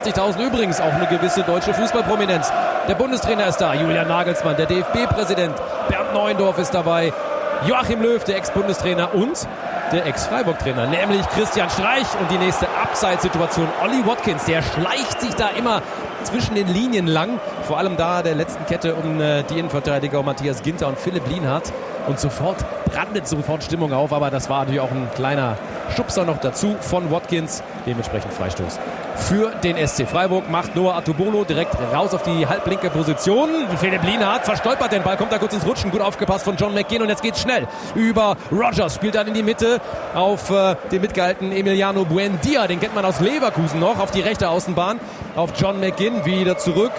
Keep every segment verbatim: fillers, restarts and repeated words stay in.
achtzigtausend übrigens auch eine gewisse deutsche Fußballprominenz. Der Bundestrainer ist da, Julian Nagelsmann, der D F B-Präsident Bernd Neuendorf ist dabei, Joachim Löw, der Ex-Bundestrainer und der Ex-Freiburg-Trainer, nämlich Christian Streich. Und die nächste Abseitssituation, Ollie Watkins, der schleicht sich da immer zwischen den Linien lang, vor allem da der letzten Kette um äh, die Innenverteidiger Matthias Ginter und Philipp Lienhardt. Und sofort brandet sofort Stimmung auf, aber das war natürlich auch ein kleiner Schubser noch dazu von Watkins, dementsprechend Freistoß für den S C Freiburg. Macht Noah Atubolo direkt raus auf die halblinke Position. Philipp Lienhardt verstolpert den Ball, kommt da kurz ins Rutschen, gut aufgepasst von John McGinn und jetzt geht's schnell über Rogers, spielt dann in die Mitte auf äh, den mitgehaltenen Emiliano Buendia, den kennt man aus Leverkusen noch, auf die rechte Außenbahn, auf John McGinn, wieder zurück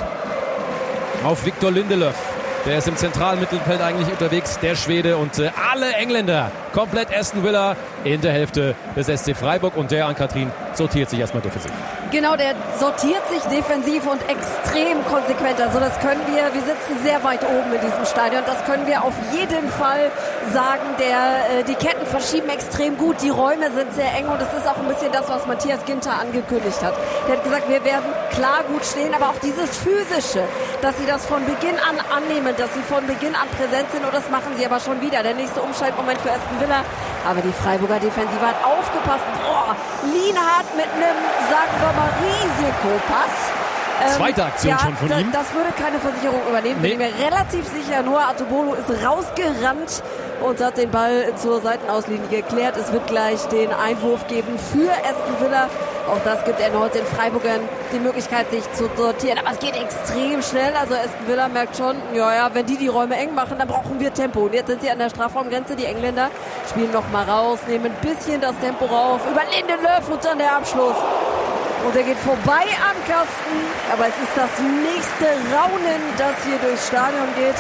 auf Victor Lindelöf. Der ist im zentralen Mittelfeld eigentlich unterwegs, der Schwede, und äh, alle Engländer, komplett Aston Villa in der Hälfte des S C Freiburg, und der Ann-Kathrin sortiert sich erstmal defensiv. Genau, der sortiert sich defensiv und extrem konsequent. Also das können wir, wir sitzen sehr weit oben in diesem Stadion, das können wir auf jeden Fall sagen. Der, äh, die Ketten verschieben extrem gut, die Räume sind sehr eng, und das ist auch ein bisschen das, was Matthias Ginter angekündigt hat. Der hat gesagt, wir werden klar gut stehen, aber auch dieses Physische, dass sie das von Beginn an annehmen, dass sie von Beginn an präsent sind, und das machen sie aber schon wieder. Der nächste Umschaltmoment für Aston Villa, aber die Freiburger Defensive hat aufgepasst. Boah, Lienhardt mit einem, sagen wir mal, Risikopass. Ähm, Zweite Aktion ja, schon von da, ihm. Das würde keine Versicherung übernehmen, nee. Bin ich mir relativ sicher. Noah Atubolo ist rausgerannt und hat den Ball zur Seitenauslinie geklärt. Es wird gleich den Einwurf geben für Aston Villa. Auch das gibt erneut den Freiburgern die Möglichkeit, sich zu sortieren. Aber es geht extrem schnell. Also Aston Villa merkt schon, ja, ja, wenn die die Räume eng machen, dann brauchen wir Tempo. Und jetzt sind sie an der Strafraumgrenze. Die Engländer spielen noch mal raus, nehmen ein bisschen das Tempo rauf. Über Lindelöf und dann der Abschluss. Und er geht vorbei am Kasten. Aber es ist das nächste Raunen, das hier durchs Stadion geht.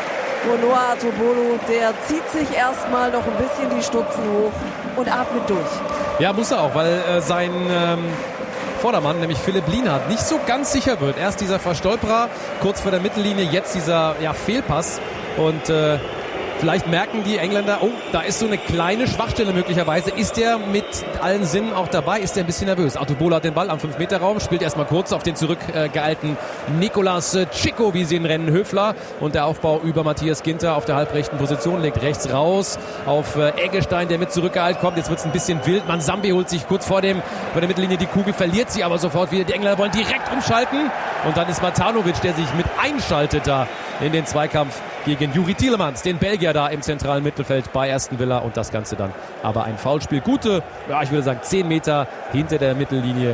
Und Noah Atubolo, der zieht sich erstmal noch ein bisschen die Stutzen hoch und atmet durch. Ja, muss er auch, weil äh, sein ähm, Vordermann, nämlich Philipp Lienhardt, nicht so ganz sicher wird. Erst dieser Verstolperer kurz vor der Mittellinie, jetzt dieser ja, Fehlpass. Und äh, vielleicht merken die Engländer, oh, da ist so eine kleine Schwachstelle möglicherweise. Ist der mit allen Sinnen auch dabei? Ist der ein bisschen nervös? Atubolo hat den Ball am fünf Meter Raum, spielt erstmal kurz auf den zurückgeeilten äh, Nicolas äh, Chico, wie sie ihn nennen, Höfler. Und der Aufbau über Matthias Ginter auf der halbrechten Position, legt rechts raus auf äh, Eggestein, der mit zurückgeeilt kommt. Jetzt wird es ein bisschen wild. Mansambi holt sich kurz vor, dem, vor der Mittellinie die Kugel, verliert sie aber sofort wieder. Die Engländer wollen direkt umschalten. Und dann ist Matanovic, der sich mit einschaltet da in den Zweikampf gegen Juri Tielemans, den Belgier da im zentralen Mittelfeld bei Aston Villa, und das Ganze dann aber ein Foulspiel. Gute, ja, ich würde sagen zehn Meter hinter der Mittellinie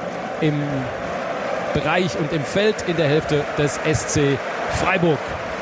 im Bereich und im Feld in der Hälfte des S C Freiburg.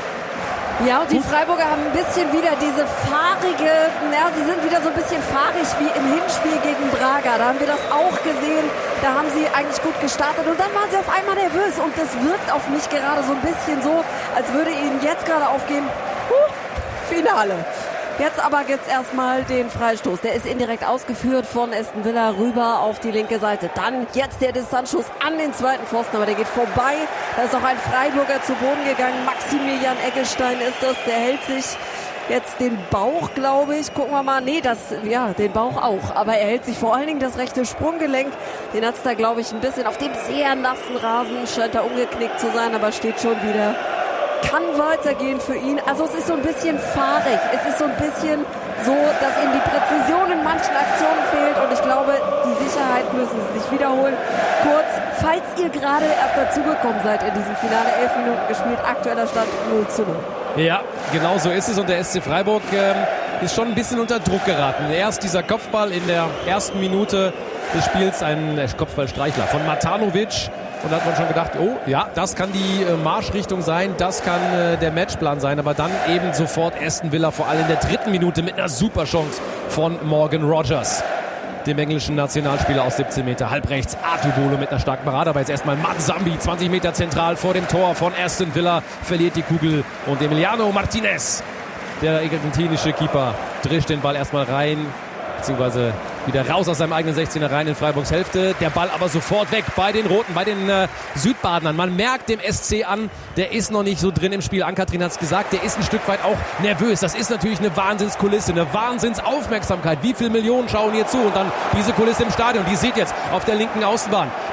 Ja, und die Freiburger haben ein bisschen wieder diese fahrige, ja, sie sind wieder so ein bisschen fahrig wie im Hinspiel gegen Braga. Da haben wir das auch gesehen. Da haben sie eigentlich gut gestartet und dann waren sie auf einmal nervös. Und das wirkt auf mich gerade so ein bisschen so, als würde ihnen jetzt gerade aufgehen, huh, Finale. Jetzt aber gibt es erstmal den Freistoß. Der ist indirekt ausgeführt von Aston Villa rüber auf die linke Seite. Dann jetzt der Distanzschuss an den zweiten Pfosten, aber der geht vorbei. Da ist auch ein Freiburger zu Boden gegangen. Maximilian Eggestein ist das. Der hält sich jetzt den Bauch, glaube ich. Gucken wir mal. Nee, das, ja, den Bauch auch. Aber er hält sich vor allen Dingen das rechte Sprunggelenk. Den hat es da, glaube ich, ein bisschen auf dem sehr nassen Rasen. Scheint er umgeknickt zu sein, aber steht schon wieder. Kann weitergehen für ihn. Also es ist so ein bisschen fahrig. Es ist so ein bisschen so, dass ihm die Präzision in manchen Aktionen fehlt. Und ich glaube, die Sicherheit müssen sie sich wiederholen. Kurz, falls ihr gerade erst dazugekommen seid in diesem Finale, elf Minuten gespielt, aktueller Stand null zu null. Ja, genau so ist es. Und der S C Freiburg ähm, ist schon ein bisschen unter Druck geraten. Erst dieser Kopfball in der ersten Minute des Spiels, ein Kopfballstreichler von Matanovic. Und da hat man schon gedacht, oh ja, das kann die äh, Marschrichtung sein, das kann äh, der Matchplan sein. Aber dann eben sofort Aston Villa, vor allem in der dritten Minute mit einer super Chance von Morgan Rogers, dem englischen Nationalspieler aus siebzehn Meter. Halbrechts Atubolo mit einer starken Parade. Aber jetzt erstmal Mansambi, zwanzig Meter zentral vor dem Tor von Aston Villa, verliert die Kugel. Und Emiliano Martinez, der argentinische Keeper, drischt den Ball erstmal rein, beziehungsweise wieder raus aus seinem eigenen sechzehner rein in Freiburgs Hälfte. Der Ball aber sofort weg bei den Roten, bei den äh, Südbadenern. Man merkt dem S C an, der ist noch nicht so drin im Spiel. Ann-Kathrin hat es gesagt, der ist ein Stück weit auch nervös. Das ist natürlich eine Wahnsinnskulisse, eine Wahnsinnsaufmerksamkeit. Wie viele Millionen schauen hier zu? Und dann diese Kulisse im Stadion, die sieht jetzt auf der linken Außenbahn.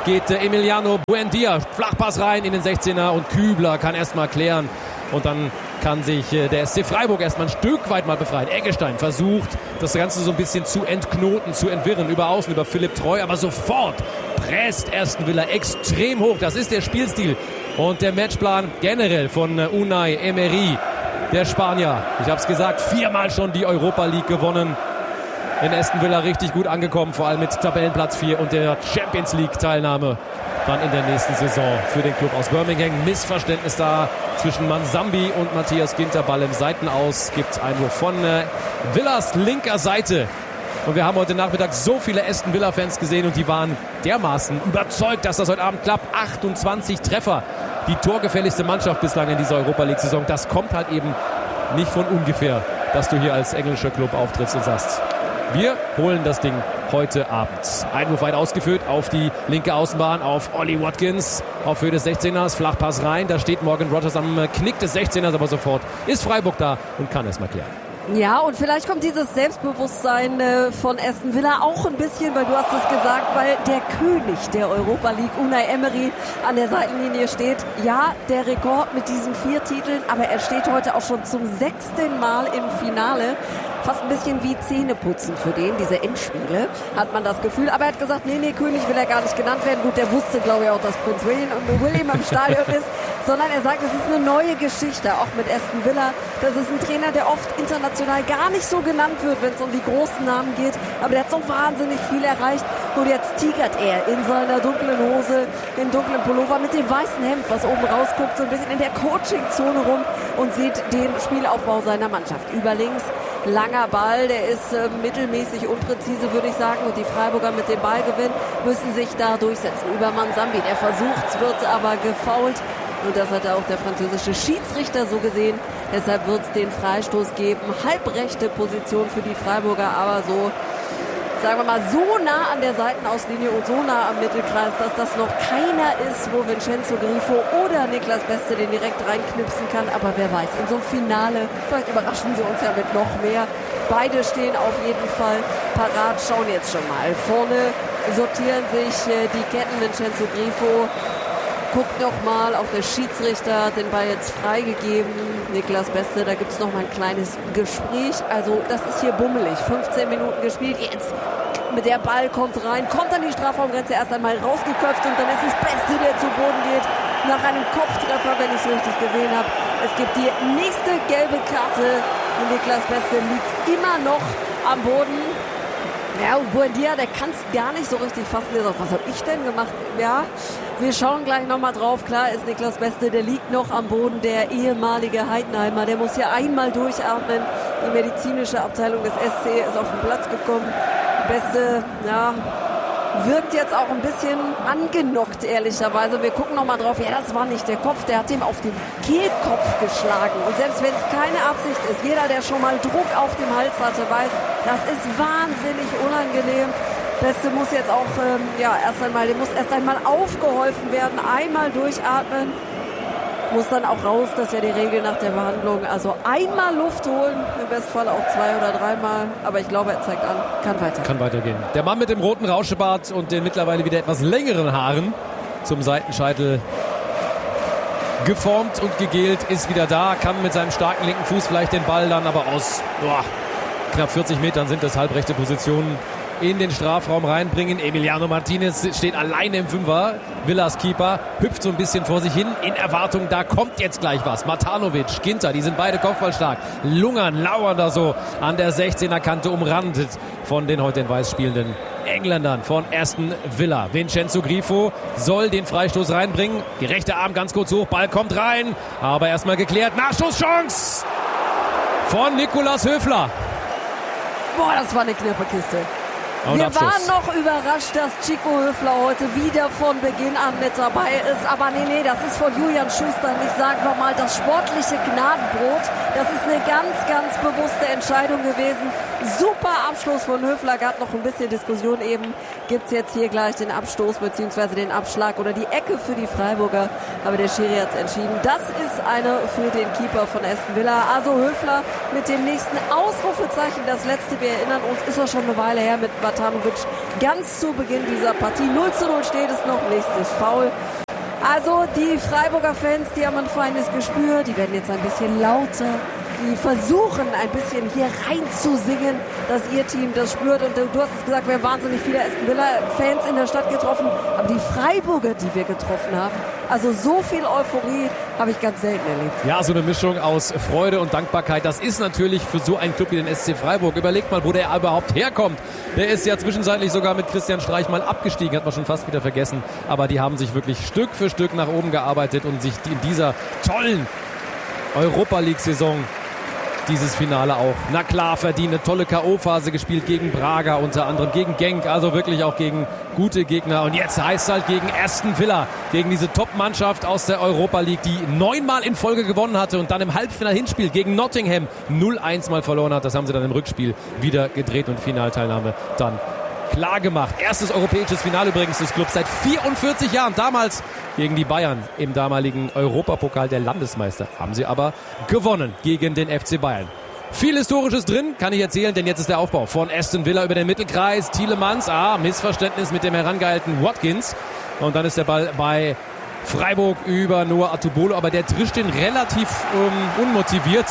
geht äh, Emiliano Buendia. Flachpass rein in den sechzehner und Kübler kann erstmal klären. Und dann kann sich äh, der S C Freiburg erstmal ein Stück weit mal befreien. Eggestein versucht, das Ganze so ein bisschen zu entknoten, zu entwirren. Über Außen, über Philipp Treu. Aber sofort presst Aston Villa extrem hoch. Das ist der Spielstil und der Matchplan generell von äh, Unai Emery. Der Spanier, ich habe es gesagt, viermal schon die Europa League gewonnen. In Aston Villa richtig gut angekommen, vor allem mit Tabellenplatz vier und der Champions League Teilnahme dann in der nächsten Saison für den Club aus Birmingham. Missverständnis da zwischen Mansambi und Matthias Ginter. Ball im Seitenaus, gibt Einwurf von äh, Villas linker Seite. Und wir haben heute Nachmittag so viele Aston Villa Fans gesehen und die waren dermaßen überzeugt, dass das heute Abend klappt. achtundzwanzig Treffer, die torgefährlichste Mannschaft bislang in dieser Europa League Saison. Das kommt halt eben nicht von ungefähr, dass du hier als englischer Club auftrittst und sagst, wir holen das Ding heute Abend. Einwurf weit ausgeführt auf die linke Außenbahn, auf Ollie Watkins. Auf Höhe des sechzehners, Flachpass rein. Da steht Morgan Rogers am Knick des sechzehners, aber sofort ist Freiburg da und kann es mal klären. Ja, und vielleicht kommt dieses Selbstbewusstsein äh, von Aston Villa auch ein bisschen, weil du hast es gesagt, weil der König der Europa League, Unai Emery, an der Seitenlinie steht. Ja, der Rekord mit diesen vier Titeln, aber er steht heute auch schon zum sechsten Mal im Finale. Fast ein bisschen wie Zähneputzen für den, diese Endspiele, hat man das Gefühl. Aber er hat gesagt, nee, nee, König will er gar nicht genannt werden. Gut, der wusste, glaube ich, auch, dass Prinz William, William im Stadion ist. Sondern er sagt, es ist eine neue Geschichte, auch mit Aston Villa. Das ist ein Trainer, der oft international gar nicht so genannt wird, wenn es um die großen Namen geht. Aber der hat so wahnsinnig viel erreicht. Und jetzt tigert er in seiner dunklen Hose, im dunklen Pullover mit dem weißen Hemd, was oben rausguckt, so ein bisschen in der Coaching-Zone rum und sieht den Spielaufbau seiner Mannschaft. Über links, langer Ball, der ist äh, mittelmäßig unpräzise, würde ich sagen. Und die Freiburger mit dem Ballgewinn müssen sich da durchsetzen. Über Mansambi, der versucht, wird aber gefoult. Und das hat auch der französische Schiedsrichter so gesehen. Deshalb wird es den Freistoß geben. Halbrechte Position für die Freiburger, aber so, sagen wir mal, so nah an der Seitenauslinie und so nah am Mittelkreis, dass das noch keiner ist, wo Vincenzo Grifo oder Niklas Beste den direkt reinknipsen kann. Aber wer weiß, in so einem Finale, vielleicht überraschen sie uns ja mit noch mehr. Beide stehen auf jeden Fall parat, schauen jetzt schon mal. Vorne sortieren sich äh, die Ketten. Vincenzo Grifo guckt nochmal, auch der Schiedsrichter hat den Ball jetzt freigegeben. Niklas Beste, da gibt es nochmal ein kleines Gespräch. Also das ist hier bummelig. fünfzehn Minuten gespielt, jetzt mit der Ball kommt rein, kommt an die Strafraumgrenze, erst einmal rausgeköpft und dann ist es Beste, der zu Boden geht. Nach einem Kopftreffer, wenn ich es richtig gesehen habe. Es gibt die nächste gelbe Karte und Niklas Beste liegt immer noch am Boden. Ja, und Buendia, der kann es gar nicht so richtig fassen. Der sagt, was habe ich denn gemacht? Ja, wir schauen gleich nochmal drauf. Klar ist Niklas Beste, der liegt noch am Boden. Der ehemalige Heidenheimer, der muss hier einmal durchatmen. Die medizinische Abteilung des S C ist auf den Platz gekommen. Beste, ja, wirkt jetzt auch ein bisschen angenockt, ehrlicherweise. Wir gucken nochmal drauf. Ja, das war nicht der Kopf. Der hat ihm auf den Kehlkopf geschlagen. Und selbst wenn es keine Absicht ist, jeder, der schon mal Druck auf dem Hals hatte, weiß, das ist wahnsinnig unangenehm. Beste muss jetzt auch, ähm, ja, erst einmal, dem muss erst einmal aufgeholfen werden. Einmal durchatmen. Muss dann auch raus, das ist ja die Regel nach der Behandlung. Also einmal Luft holen, im Bestfall auch zwei oder dreimal. Aber ich glaube, er zeigt an, kann weiter. Kann weitergehen. Der Mann mit dem roten Rauschebart und den mittlerweile wieder etwas längeren Haaren zum Seitenscheitel geformt und gegelt, ist wieder da. Kann mit seinem starken linken Fuß vielleicht den Ball dann aber aus boah, knapp vierzig Metern sind das halbrechte Positionen in den Strafraum reinbringen. Emiliano Martinez steht alleine im Fünfer. Villas Keeper hüpft so ein bisschen vor sich hin in Erwartung, da kommt jetzt gleich was. Matanovic, Ginter, die sind beide kopfballstark. Lungern, lauern da so an der sechzehner Kante, umrandet von den heute in Weiß spielenden Engländern von Aston Villa. Vincenzo Grifo soll den Freistoß reinbringen. Die rechte Arm ganz kurz hoch, Ball kommt rein, aber erstmal geklärt. Nachschusschance von Nicolas Höfler. Boah, das war eine knappe Kiste. Und Wir Abschluss. waren noch überrascht, dass Chico Höfler heute wieder von Beginn an mit dabei ist. Aber nee, nee, das ist von Julian Schuster. Ich sage nochmal, das sportliche Gnadenbrot. Das ist eine ganz, ganz bewusste Entscheidung gewesen. Super Abschluss von Höfler. Gab noch ein bisschen Diskussion eben. Gibt es jetzt hier gleich den Abstoß bzw. den Abschlag oder die Ecke für die Freiburger. Aber der Schiri hat es entschieden. Das ist eine für den Keeper von Aston Villa. Also Höfler mit dem nächsten Ausrufezeichen. Das letzte, wir erinnern uns, ist ja schon eine Weile her mit Bad Zlatan ganz zu Beginn dieser Partie. null zu null steht es noch, nächstes Foul. Also die Freiburger Fans, die haben ein feines Gespür, die werden jetzt ein bisschen lauter. Die versuchen ein bisschen hier reinzusingen, dass ihr Team das spürt. Und du hast es gesagt, wir haben wahnsinnig viele Aston Villa-Fans in der Stadt getroffen. Aber die Freiburger, die wir getroffen haben, also so viel Euphorie habe ich ganz selten erlebt. Ja, so eine Mischung aus Freude und Dankbarkeit. Das ist natürlich für so einen Club wie den S C Freiburg. Überlegt mal, wo der überhaupt herkommt. Der ist ja zwischenzeitlich sogar mit Christian Streich mal abgestiegen, hat man schon fast wieder vergessen. Aber die haben sich wirklich Stück für Stück nach oben gearbeitet und sich in dieser tollen Europa-League-Saison dieses Finale auch, na klar, verdient. Eine tolle K O-Phase gespielt gegen Braga, unter anderem gegen Genk, also wirklich auch gegen gute Gegner. Und jetzt heißt es halt gegen Aston Villa, gegen diese Top-Mannschaft aus der Europa League, die neunmal in Folge gewonnen hatte und dann im Halbfinal-Hinspiel gegen Nottingham null eins mal verloren hat. Das haben sie dann im Rückspiel wieder gedreht und Finalteilnahme dann klar gemacht. Erstes europäisches Finale übrigens des Clubs seit vierundvierzig Jahren. Damals gegen die Bayern im damaligen Europapokal der Landesmeister. Haben sie aber gewonnen gegen den F C Bayern. Viel Historisches drin, kann ich erzählen, denn jetzt ist der Aufbau von Aston Villa über den Mittelkreis. Tielemans, ah, Missverständnis mit dem herangehaltenen Watkins. Und dann ist der Ball bei Freiburg über Noah Atubolo, aber der drischt den relativ um, unmotiviert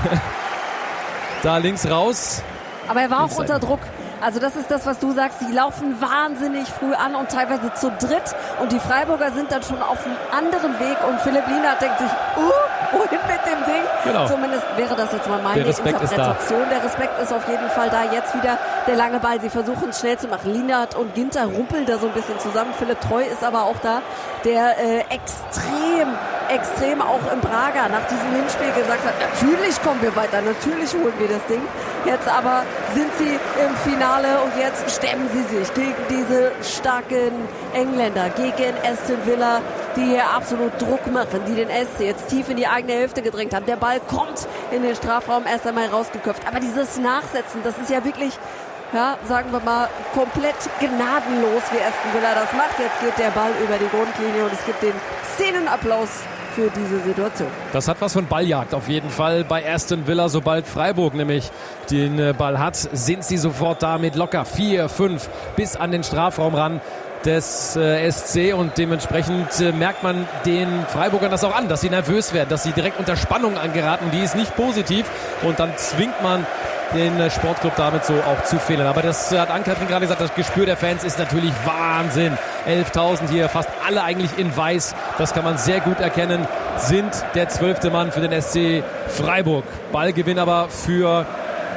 da links raus. Aber er war auch unter Druck. Also das ist das, was du sagst. Die laufen wahnsinnig früh an und teilweise zu dritt. Und die Freiburger sind dann schon auf einem anderen Weg. Und Philipp Lienhardt denkt sich, uh, wohin mit dem Ding? Genau. Zumindest wäre das jetzt mal meine Interpretation. Der Respekt ist auf jeden Fall da. Jetzt wieder der lange Ball. Sie versuchen es schnell zu machen. Lienhardt und Ginter rumpeln da so ein bisschen zusammen. Philipp Treu ist aber auch da, der äh, extrem, extrem auch in Braga nach diesem Hinspiel gesagt hat, natürlich kommen wir weiter, natürlich holen wir das Ding. Jetzt aber sind sie im Finale und jetzt stemmen sie sich gegen diese starken Engländer, gegen Aston Villa, die hier absolut Druck machen, die den S C jetzt tief in die eigene Hälfte gedrängt haben. Der Ball kommt in den Strafraum, erst einmal rausgeköpft. Aber dieses Nachsetzen, das ist ja wirklich, ja, sagen wir mal, komplett gnadenlos, wie Aston Villa das macht. Jetzt geht der Ball über die Grundlinie und es gibt den Szenenapplaus für diese Situation. Das hat was von Balljagd auf jeden Fall bei Aston Villa. Sobald Freiburg nämlich den Ball hat, sind sie sofort da mit locker vier, fünf bis an den Strafraum ran des äh, S C und dementsprechend äh, merkt man den Freiburgern das auch an, dass sie nervös werden, dass sie direkt unter Spannung angeraten. Die ist nicht positiv und dann zwingt man den äh, Sportclub damit so auch zu fehlen. Aber das äh, hat Ann-Kathrin gerade gesagt, das Gespür der Fans ist natürlich Wahnsinn. elftausend hier, fast alle eigentlich in weiß. Das kann man sehr gut erkennen, sind der zwölfte Mann für den S C Freiburg. Ballgewinn aber für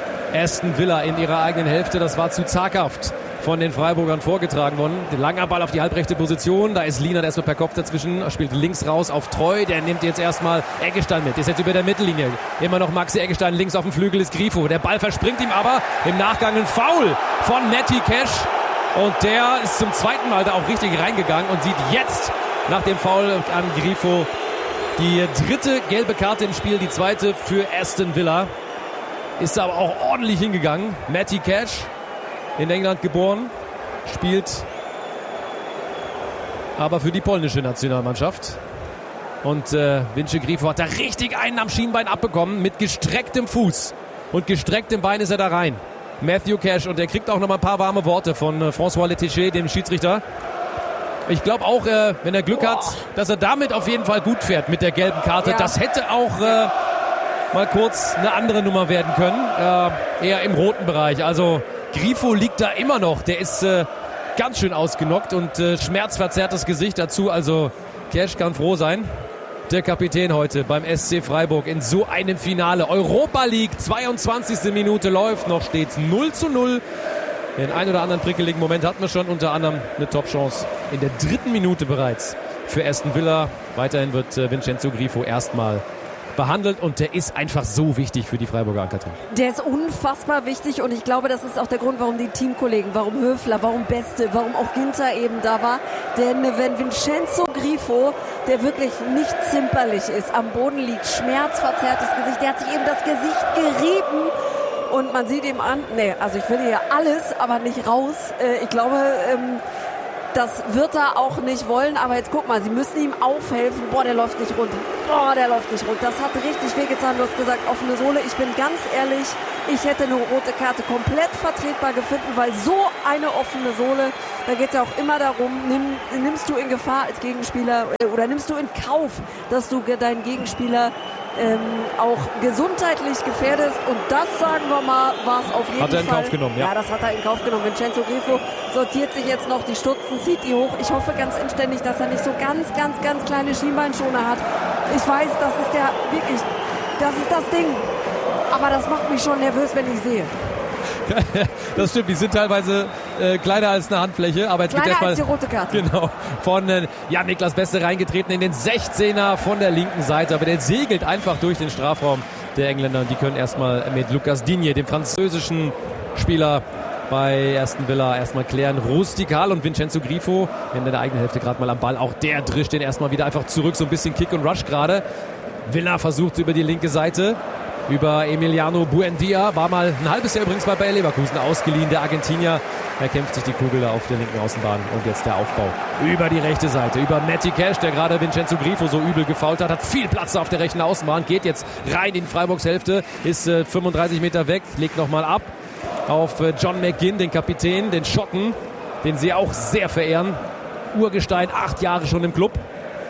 Aston Villa in ihrer eigenen Hälfte. Das war zu zaghaft von den Freiburgern vorgetragen worden. Der langer Ball auf die halbrechte Position. Da ist Lienhardt erstmal per Kopf dazwischen. Er spielt links raus auf Treu. Der nimmt jetzt erstmal Eggestein mit. Ist jetzt über der Mittellinie. Immer noch Maxi Eggestein. Links auf dem Flügel ist Grifo. Der Ball verspringt ihm aber. Im Nachgang ein Foul von Matty Cash. Und der ist zum zweiten Mal da auch richtig reingegangen und sieht jetzt nach dem Foul an Grifo die dritte gelbe Karte im Spiel. Die zweite für Aston Villa. Ist aber auch ordentlich hingegangen. Matty Cash, in England geboren, spielt aber für die polnische Nationalmannschaft. Und äh, Vinci Grifo hat da richtig einen am Schienbein abbekommen. Mit gestrecktem Fuß und gestrecktem Bein ist er da rein. Matthew Cash, und er kriegt auch noch mal ein paar warme Worte von äh, François Letticher, dem Schiedsrichter. Ich glaube auch, äh, wenn er Glück hat, dass er damit auf jeden Fall gut fährt mit der gelben Karte. Ja. Das hätte auch äh, mal kurz eine andere Nummer werden können. Äh, eher im roten Bereich. Also Grifo liegt da immer noch. Der ist äh, ganz schön ausgenockt und äh, schmerzverzerrtes Gesicht dazu. Also Cash kann froh sein. Der Kapitän heute beim S C Freiburg in so einem Finale. Europa League, zweiundzwanzigste Minute läuft. Noch steht's null zu null. Den ein oder anderen prickeligen Moment hatten wir schon. Unter anderem eine Top-Chance in der dritten Minute bereits für Aston Villa. Weiterhin wird äh, Vincenzo Grifo erstmal behandelt und der ist einfach so wichtig für die Freiburger, Ann-Kathrin. Der ist unfassbar wichtig und ich glaube, das ist auch der Grund, warum die Teamkollegen, warum Höfler, warum Beste, warum auch Ginter eben da war. Denn wenn Vincenzo Grifo, der wirklich nicht zimperlich ist, am Boden liegt, schmerzverzerrtes Gesicht, der hat sich eben das Gesicht gerieben und man sieht ihm an, nee, also ich will hier alles, aber nicht raus. Äh, ich glaube, ähm, das wird er auch nicht wollen, aber jetzt guck mal, sie müssen ihm aufhelfen. Boah, der läuft nicht runter. Boah, der läuft nicht runter. Das hat richtig wehgetan. Du hast gesagt, offene Sohle. Ich bin ganz ehrlich, Ich hätte eine rote Karte komplett vertretbar gefunden, weil so eine offene Sohle, da geht es ja auch immer darum, nimm, nimmst du in Gefahr als Gegenspieler oder nimmst du in Kauf, dass du deinen Gegenspieler ähm, auch gesundheitlich gefährdest. Und das, sagen wir mal, war es auf jeden Fall. Hat er in Kauf genommen, ja. Ja, das hat er in Kauf genommen. Vincenzo Grifo sortiert sich jetzt noch die Stutzen, zieht die hoch. Ich hoffe ganz inständig, dass er nicht so ganz, ganz, ganz kleine Schienbeinschoner hat. Ich weiß, das ist der, wirklich, das ist das Ding. Aber das macht mich schon nervös, wenn ich sehe. Das stimmt, die sind teilweise äh, kleiner als eine Handfläche. Aber jetzt kleiner geht als erstmal, die rote Karte. Genau, von äh, ja, Niklas Beste reingetreten in den sechzehner von der linken Seite. Aber der segelt einfach durch den Strafraum der Engländer. Und die können erstmal mit Lucas Digne, dem französischen Spieler bei Aston Villa, erstmal klären. Rustikal und Vincenzo Grifo in der eigenen Hälfte gerade mal am Ball. Auch der drischt den erstmal wieder einfach zurück. So ein bisschen Kick und Rush gerade. Villa versucht über die linke Seite. Über Emiliano Buendia, war mal ein halbes Jahr übrigens bei Bayer Leverkusen ausgeliehen, der Argentinier. Er kämpft sich die Kugel da auf der linken Außenbahn und jetzt der Aufbau über die rechte Seite, über Matty Cash, der gerade Vincenzo Grifo so übel gefoult hat, hat viel Platz auf der rechten Außenbahn, geht jetzt rein in Freiburgs Hälfte, ist äh, fünfunddreißig Meter weg, legt nochmal ab auf äh, John McGinn, den Kapitän, den Schotten, den sie auch sehr verehren. Urgestein, acht Jahre schon im Club.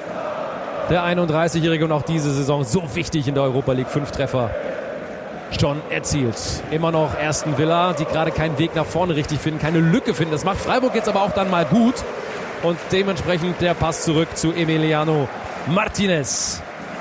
Der einunddreißigjährige und auch diese Saison so wichtig in der Europa League. Fünf Treffer schon erzielt. Immer noch Aston Villa, die gerade keinen Weg nach vorne richtig finden, keine Lücke finden. Das macht Freiburg jetzt aber auch dann mal gut. Und dementsprechend der Pass zurück zu Emiliano Martinez.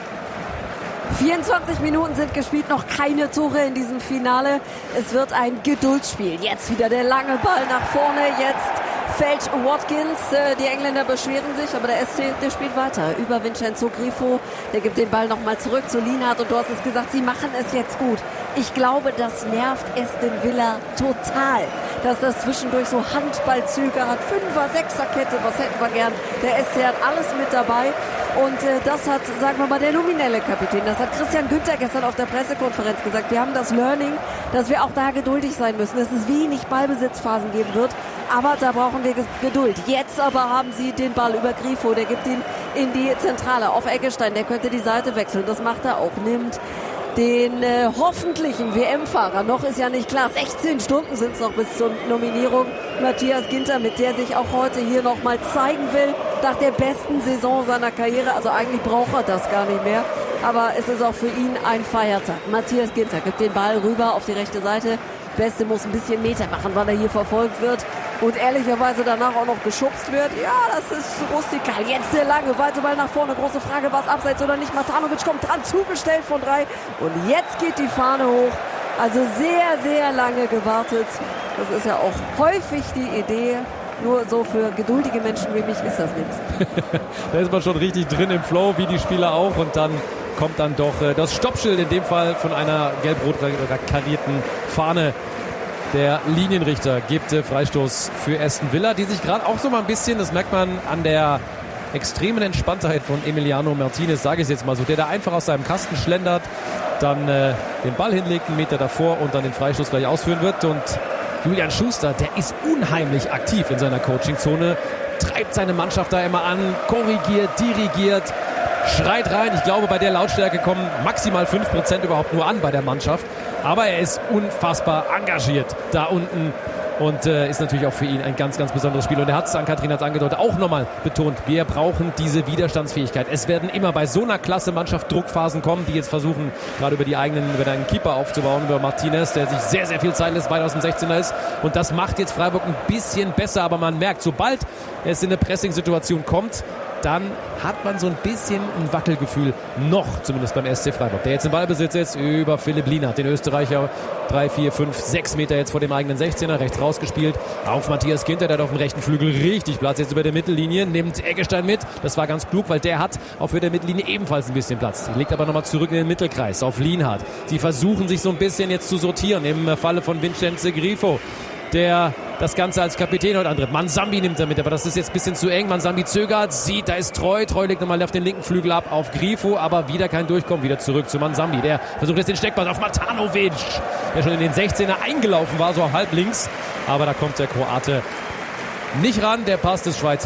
vierundzwanzig Minuten sind gespielt, noch keine Tore in diesem Finale. Es wird ein Geduldsspiel. Jetzt wieder der lange Ball nach vorne. Jetzt fällt Watkins. Die Engländer beschweren sich, aber der S C, der spielt weiter. Über Vincenzo Grifo. Der gibt den Ball nochmal zurück zu Lienhardt. Und du hast es gesagt, sie machen es jetzt gut. Ich glaube, das nervt Aston Villa total, dass das zwischendurch so Handballzüge hat. Fünfer, Sechserkette, was hätten wir gern. Der S C hat alles mit dabei. Und äh, das hat, sagen wir mal, der nominelle Kapitän, das hat Christian Günther gestern auf der Pressekonferenz gesagt. Wir haben das Learning, dass wir auch da geduldig sein müssen, dass es wenig Ballbesitzphasen geben wird. Aber da brauchen wir Geduld. Jetzt aber haben sie den Ball über Grifo, der gibt ihn in die Zentrale auf Eggestein. Der könnte die Seite wechseln, das macht er auch. Nimmt den äh, hoffentlichen W M-Fahrer, noch ist ja nicht klar, sechzehn Stunden sind es noch bis zur Nominierung, Matthias Ginter, mit der sich auch heute hier nochmal zeigen will, nach der besten Saison seiner Karriere. Also eigentlich braucht er das gar nicht mehr, aber es ist auch für ihn ein Feiertag. Matthias Ginter gibt den Ball rüber auf die rechte Seite. Beste muss ein bisschen Meter machen, weil er hier verfolgt wird und ehrlicherweise danach auch noch geschubst wird. Ja, das ist rustikal. Jetzt der lange, weite Ball nach vorne. Große Frage, was abseits oder nicht. Matanovic kommt dran, zugestellt von drei. Und jetzt geht die Fahne hoch. Also sehr, sehr lange gewartet. Das ist ja auch häufig die Idee. Nur so für geduldige Menschen wie mich ist das nichts. Da ist man schon richtig drin im Flow, wie die Spieler auch. Und dann kommt dann doch äh, das Stoppschild, in dem Fall von einer gelb-rot karierten Fahne. Der Linienrichter gibt äh, Freistoß für Aston Villa, die sich gerade auch so mal ein bisschen, das merkt man an der extremen Entspanntheit von Emiliano Martinez, sage ich es jetzt mal so, der da einfach aus seinem Kasten schlendert, dann äh, den Ball hinlegt, einen Meter davor und dann den Freistoß gleich ausführen wird. Und Julian Schuster, der ist unheimlich aktiv in seiner Coachingzone, treibt seine Mannschaft da immer an, korrigiert, dirigiert, schreit rein. Ich glaube, bei der Lautstärke kommen maximal fünf Prozent überhaupt nur an bei der Mannschaft. Aber er ist unfassbar engagiert da unten und äh, ist natürlich auch für ihn ein ganz, ganz besonderes Spiel. Und er hat es, Ann-Kathrin hat es angedeutet, auch nochmal betont, wir brauchen diese Widerstandsfähigkeit. Es werden immer bei so einer klasse Mannschaft Druckphasen kommen, die jetzt versuchen, gerade über die eigenen, über einen Keeper aufzubauen, über Martinez, der sich sehr, sehr viel Zeit lässt, weit aus dem sechzehner ist. Und das macht jetzt Freiburg ein bisschen besser, aber man merkt, sobald es in eine Pressing-Situation kommt, dann hat man so ein bisschen ein Wackelgefühl noch, zumindest beim S C Freiburg. Der jetzt im Ballbesitz ist über Philipp Lienhardt, den Österreicher, drei, vier, fünf, sechs Meter jetzt vor dem eigenen sechzehner, rechts rausgespielt, auf Matthias Ginter, der hat auf dem rechten Flügel richtig Platz, jetzt über der Mittellinie, nimmt Eggestein mit, das war ganz klug, weil der hat auf der Mittellinie ebenfalls ein bisschen Platz, legt aber nochmal zurück in den Mittelkreis, auf Lienhardt. Sie versuchen sich so ein bisschen jetzt zu sortieren, im Falle von Vincenzo Grifo, der das Ganze als Kapitän heute antritt. Mansambi nimmt er mit, aber das ist jetzt ein bisschen zu eng. Mansambi zögert, sieht, da ist Treu. Treu legt nochmal auf den linken Flügel ab, auf Grifo, aber wieder kein Durchkommen. Wieder zurück zu Mansambi. Der versucht jetzt den Steckpass auf Matanovic, der schon in den sechzehner eingelaufen war, so halb links. Aber da kommt der Kroate nicht ran. Der Pass des Schweizers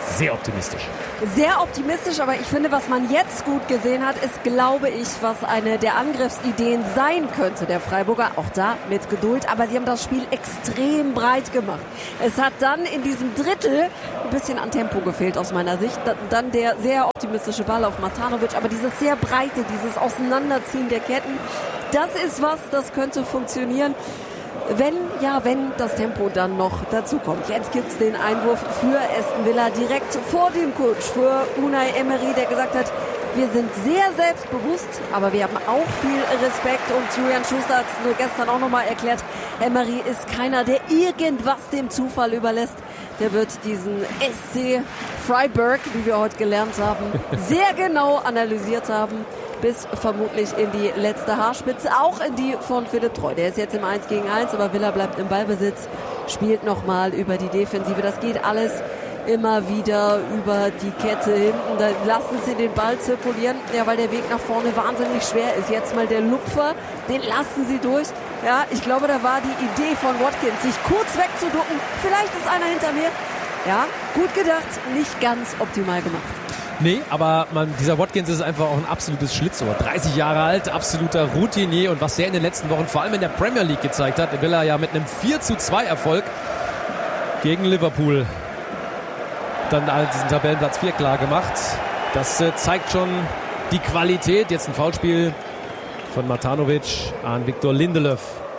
sehr optimistisch. Sehr optimistisch, aber ich finde, was man jetzt gut gesehen hat, ist, glaube ich, was eine der Angriffsideen sein könnte, der Freiburger. Auch da mit Geduld, aber sie haben das Spiel extrem breit gemacht. Es hat dann in diesem Drittel ein bisschen an Tempo gefehlt aus meiner Sicht. Dann der sehr optimistische Ball auf Matanovic, aber dieses sehr breite, dieses Auseinanderziehen der Ketten, das ist was, das könnte funktionieren. Wenn, ja, wenn das Tempo dann noch dazu kommt. Jetzt gibt es den Einwurf für Aston Villa direkt vor dem Coach, für Unai Emery, der gesagt hat, wir sind sehr selbstbewusst, aber wir haben auch viel Respekt. Und Julian Schuster hat es nur gestern auch nochmal erklärt, Emery ist keiner, der irgendwas dem Zufall überlässt. Der wird diesen S C Freiburg, wie wir heute gelernt haben, sehr genau analysiert haben. Bis vermutlich in die letzte Haarspitze, auch in die von Philipp Treu. Der ist jetzt im eins gegen eins, aber Villa bleibt im Ballbesitz, spielt nochmal über die Defensive. Das geht alles immer wieder über die Kette hinten. Da lassen sie den Ball zirkulieren, ja, weil der Weg nach vorne wahnsinnig schwer ist. Jetzt mal der Lupfer, den lassen sie durch. Ja, ich glaube, da war die Idee von Watkins, sich kurz wegzuducken. Vielleicht ist einer hinter mir. Ja, gut gedacht, nicht ganz optimal gemacht. Nee, aber man, dieser Watkins ist einfach auch ein absolutes Schlitzohr. dreißig Jahre alt, absoluter Routinier und was der in den letzten Wochen vor allem in der Premier League gezeigt hat, will er ja mit einem vier zu zwei Erfolg gegen Liverpool dann diesen Tabellenplatz vier klar gemacht. Das äh, zeigt schon die Qualität. Jetzt ein Foulspiel von Matanovic an Victor Lindelöf.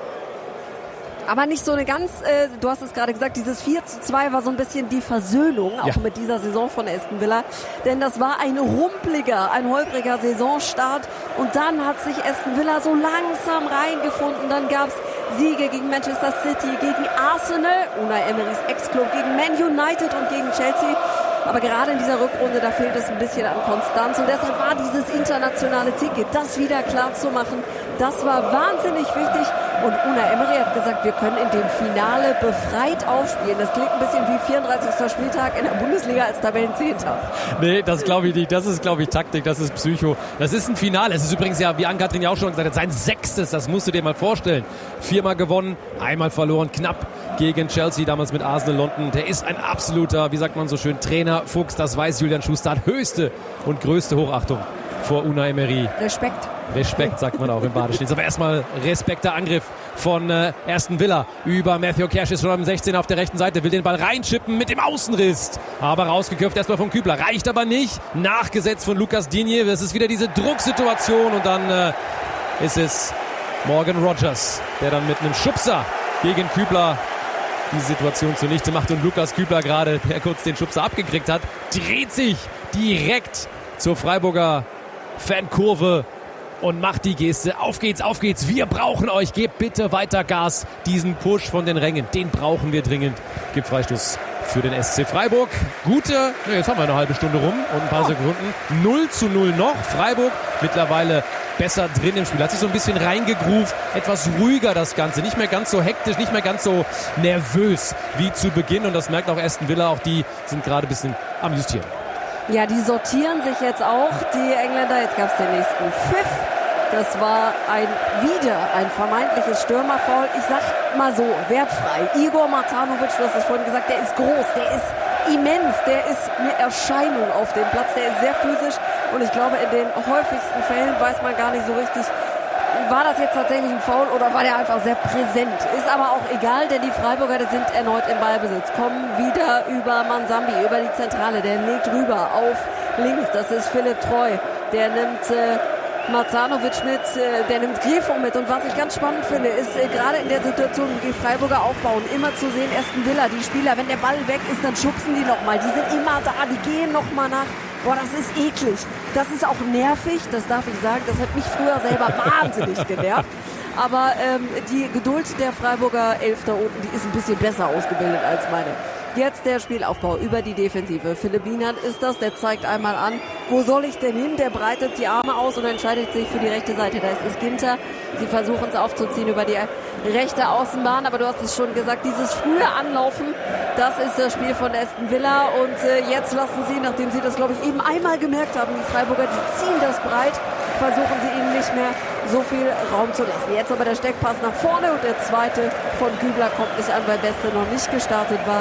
Aber nicht so eine ganz, äh, du hast es gerade gesagt, dieses vier zu zwei war so ein bisschen die Versöhnung, auch ja. mit dieser Saison von Aston Villa. Denn das war ein rumpeliger, ein holpriger Saisonstart. Und dann hat sich Aston Villa so langsam reingefunden. Dann gab es Siege gegen Manchester City, gegen Arsenal, Unai Emerys Ex-Club, gegen Man United und gegen Chelsea. Aber gerade in dieser Rückrunde, da fehlt es ein bisschen an Konstanz. Und deshalb war dieses internationale Ticket, das wieder klar zu machen, das war wahnsinnig wichtig. Und Unai Emery hat gesagt, wir können in dem Finale befreit aufspielen. Das klingt ein bisschen wie vierunddreißigster Spieltag in der Bundesliga als Tabellenzehnter. Nee, das glaube ich nicht. Das ist, glaube ich, Taktik, das ist Psycho. Das ist ein Finale. Es ist übrigens ja, wie Ann-Kathrin ja auch schon gesagt hat, sein sechstes. Das musst du dir mal vorstellen. Viermal gewonnen, einmal verloren, knapp gegen Chelsea, damals mit Arsenal London. Der ist ein absoluter, wie sagt man so schön, Trainer-Fuchs. Das weiß Julian Schuster. Hat höchste und größte Hochachtung vor Unai Emery. Respekt. Respekt, sagt man auch im Badestehen. Aber erstmal Respekt, der Angriff von äh, Aston Villa über Matthew Cash, ist schon am sechzehn auf der rechten Seite, will den Ball reinschippen mit dem Außenriss. Aber rausgeköpft erstmal von Kübler. Reicht aber nicht. Nachgesetzt von Lucas Digne. Das ist wieder diese Drucksituation und dann äh, ist es Morgan Rogers, der dann mit einem Schubser gegen Kübler die Situation zunichte macht. Und Lukas Kübler gerade, der kurz den Schubser abgekriegt hat, dreht sich direkt zur Freiburger Fankurve und macht die Geste. Auf geht's, auf geht's. Wir brauchen euch. Gebt bitte weiter Gas. Diesen Push von den Rängen, den brauchen wir dringend. Gibt Freistoß für den S C Freiburg. Gute, na, jetzt haben wir eine halbe Stunde rum und ein paar Sekunden. null zu null noch. Freiburg mittlerweile besser drin im Spiel. Hat sich so ein bisschen reingegroovt. Etwas ruhiger das Ganze. Nicht mehr ganz so hektisch, nicht mehr ganz so nervös wie zu Beginn. Und das merkt auch Aston Villa. Auch die sind gerade ein bisschen am Justieren. Ja, die sortieren sich jetzt auch, die Engländer. Jetzt gab es den nächsten Pfiff. Das war ein wieder ein vermeintliches Stürmerfoul. Ich sag mal so, wertfrei. Igor Matanovic, du hast es vorhin gesagt, der ist groß, der ist immens, der ist eine Erscheinung auf dem Platz, der ist sehr physisch. Und ich glaube, in den häufigsten Fällen weiß man gar nicht so richtig, war das jetzt tatsächlich ein Foul oder war der einfach sehr präsent? Ist aber auch egal, denn die Freiburger die sind erneut im Ballbesitz. Kommen wieder über Mansambi, über die Zentrale. Der legt rüber auf links. Das ist Philipp Treu. Der nimmt äh, Matanovic mit, äh, der nimmt Grifo mit. Und was ich ganz spannend finde, ist äh, gerade in der Situation, wie die Freiburger aufbauen, immer zu sehen, Aston Villa, die Spieler, wenn der Ball weg ist, dann schubsen die nochmal. Die sind immer da, die gehen nochmal nach. Boah, das ist eklig. Das ist auch nervig, das darf ich sagen. Das hat mich früher selber wahnsinnig genervt. Aber ähm, die Geduld der Freiburger Elf da unten, die ist ein bisschen besser ausgebildet als meine. Jetzt der Spielaufbau über die Defensive. Philipp Lienhardt ist das, der zeigt einmal an, wo soll ich denn hin? Der breitet die Arme aus und entscheidet sich für die rechte Seite. Da ist es Ginter. Sie versuchen es aufzuziehen über die rechte Außenbahn. Aber du hast es schon gesagt, dieses frühe Anlaufen, das ist das Spiel von Aston Villa. Und äh, jetzt lassen sie, nachdem sie das, glaube ich, eben einmal gemerkt haben, die Freiburger, die ziehen das breit, versuchen sie ihnen nicht mehr so viel Raum zu lassen. Jetzt aber der Steckpass nach vorne und der zweite von Kübler kommt nicht an, weil Beste noch nicht gestartet war.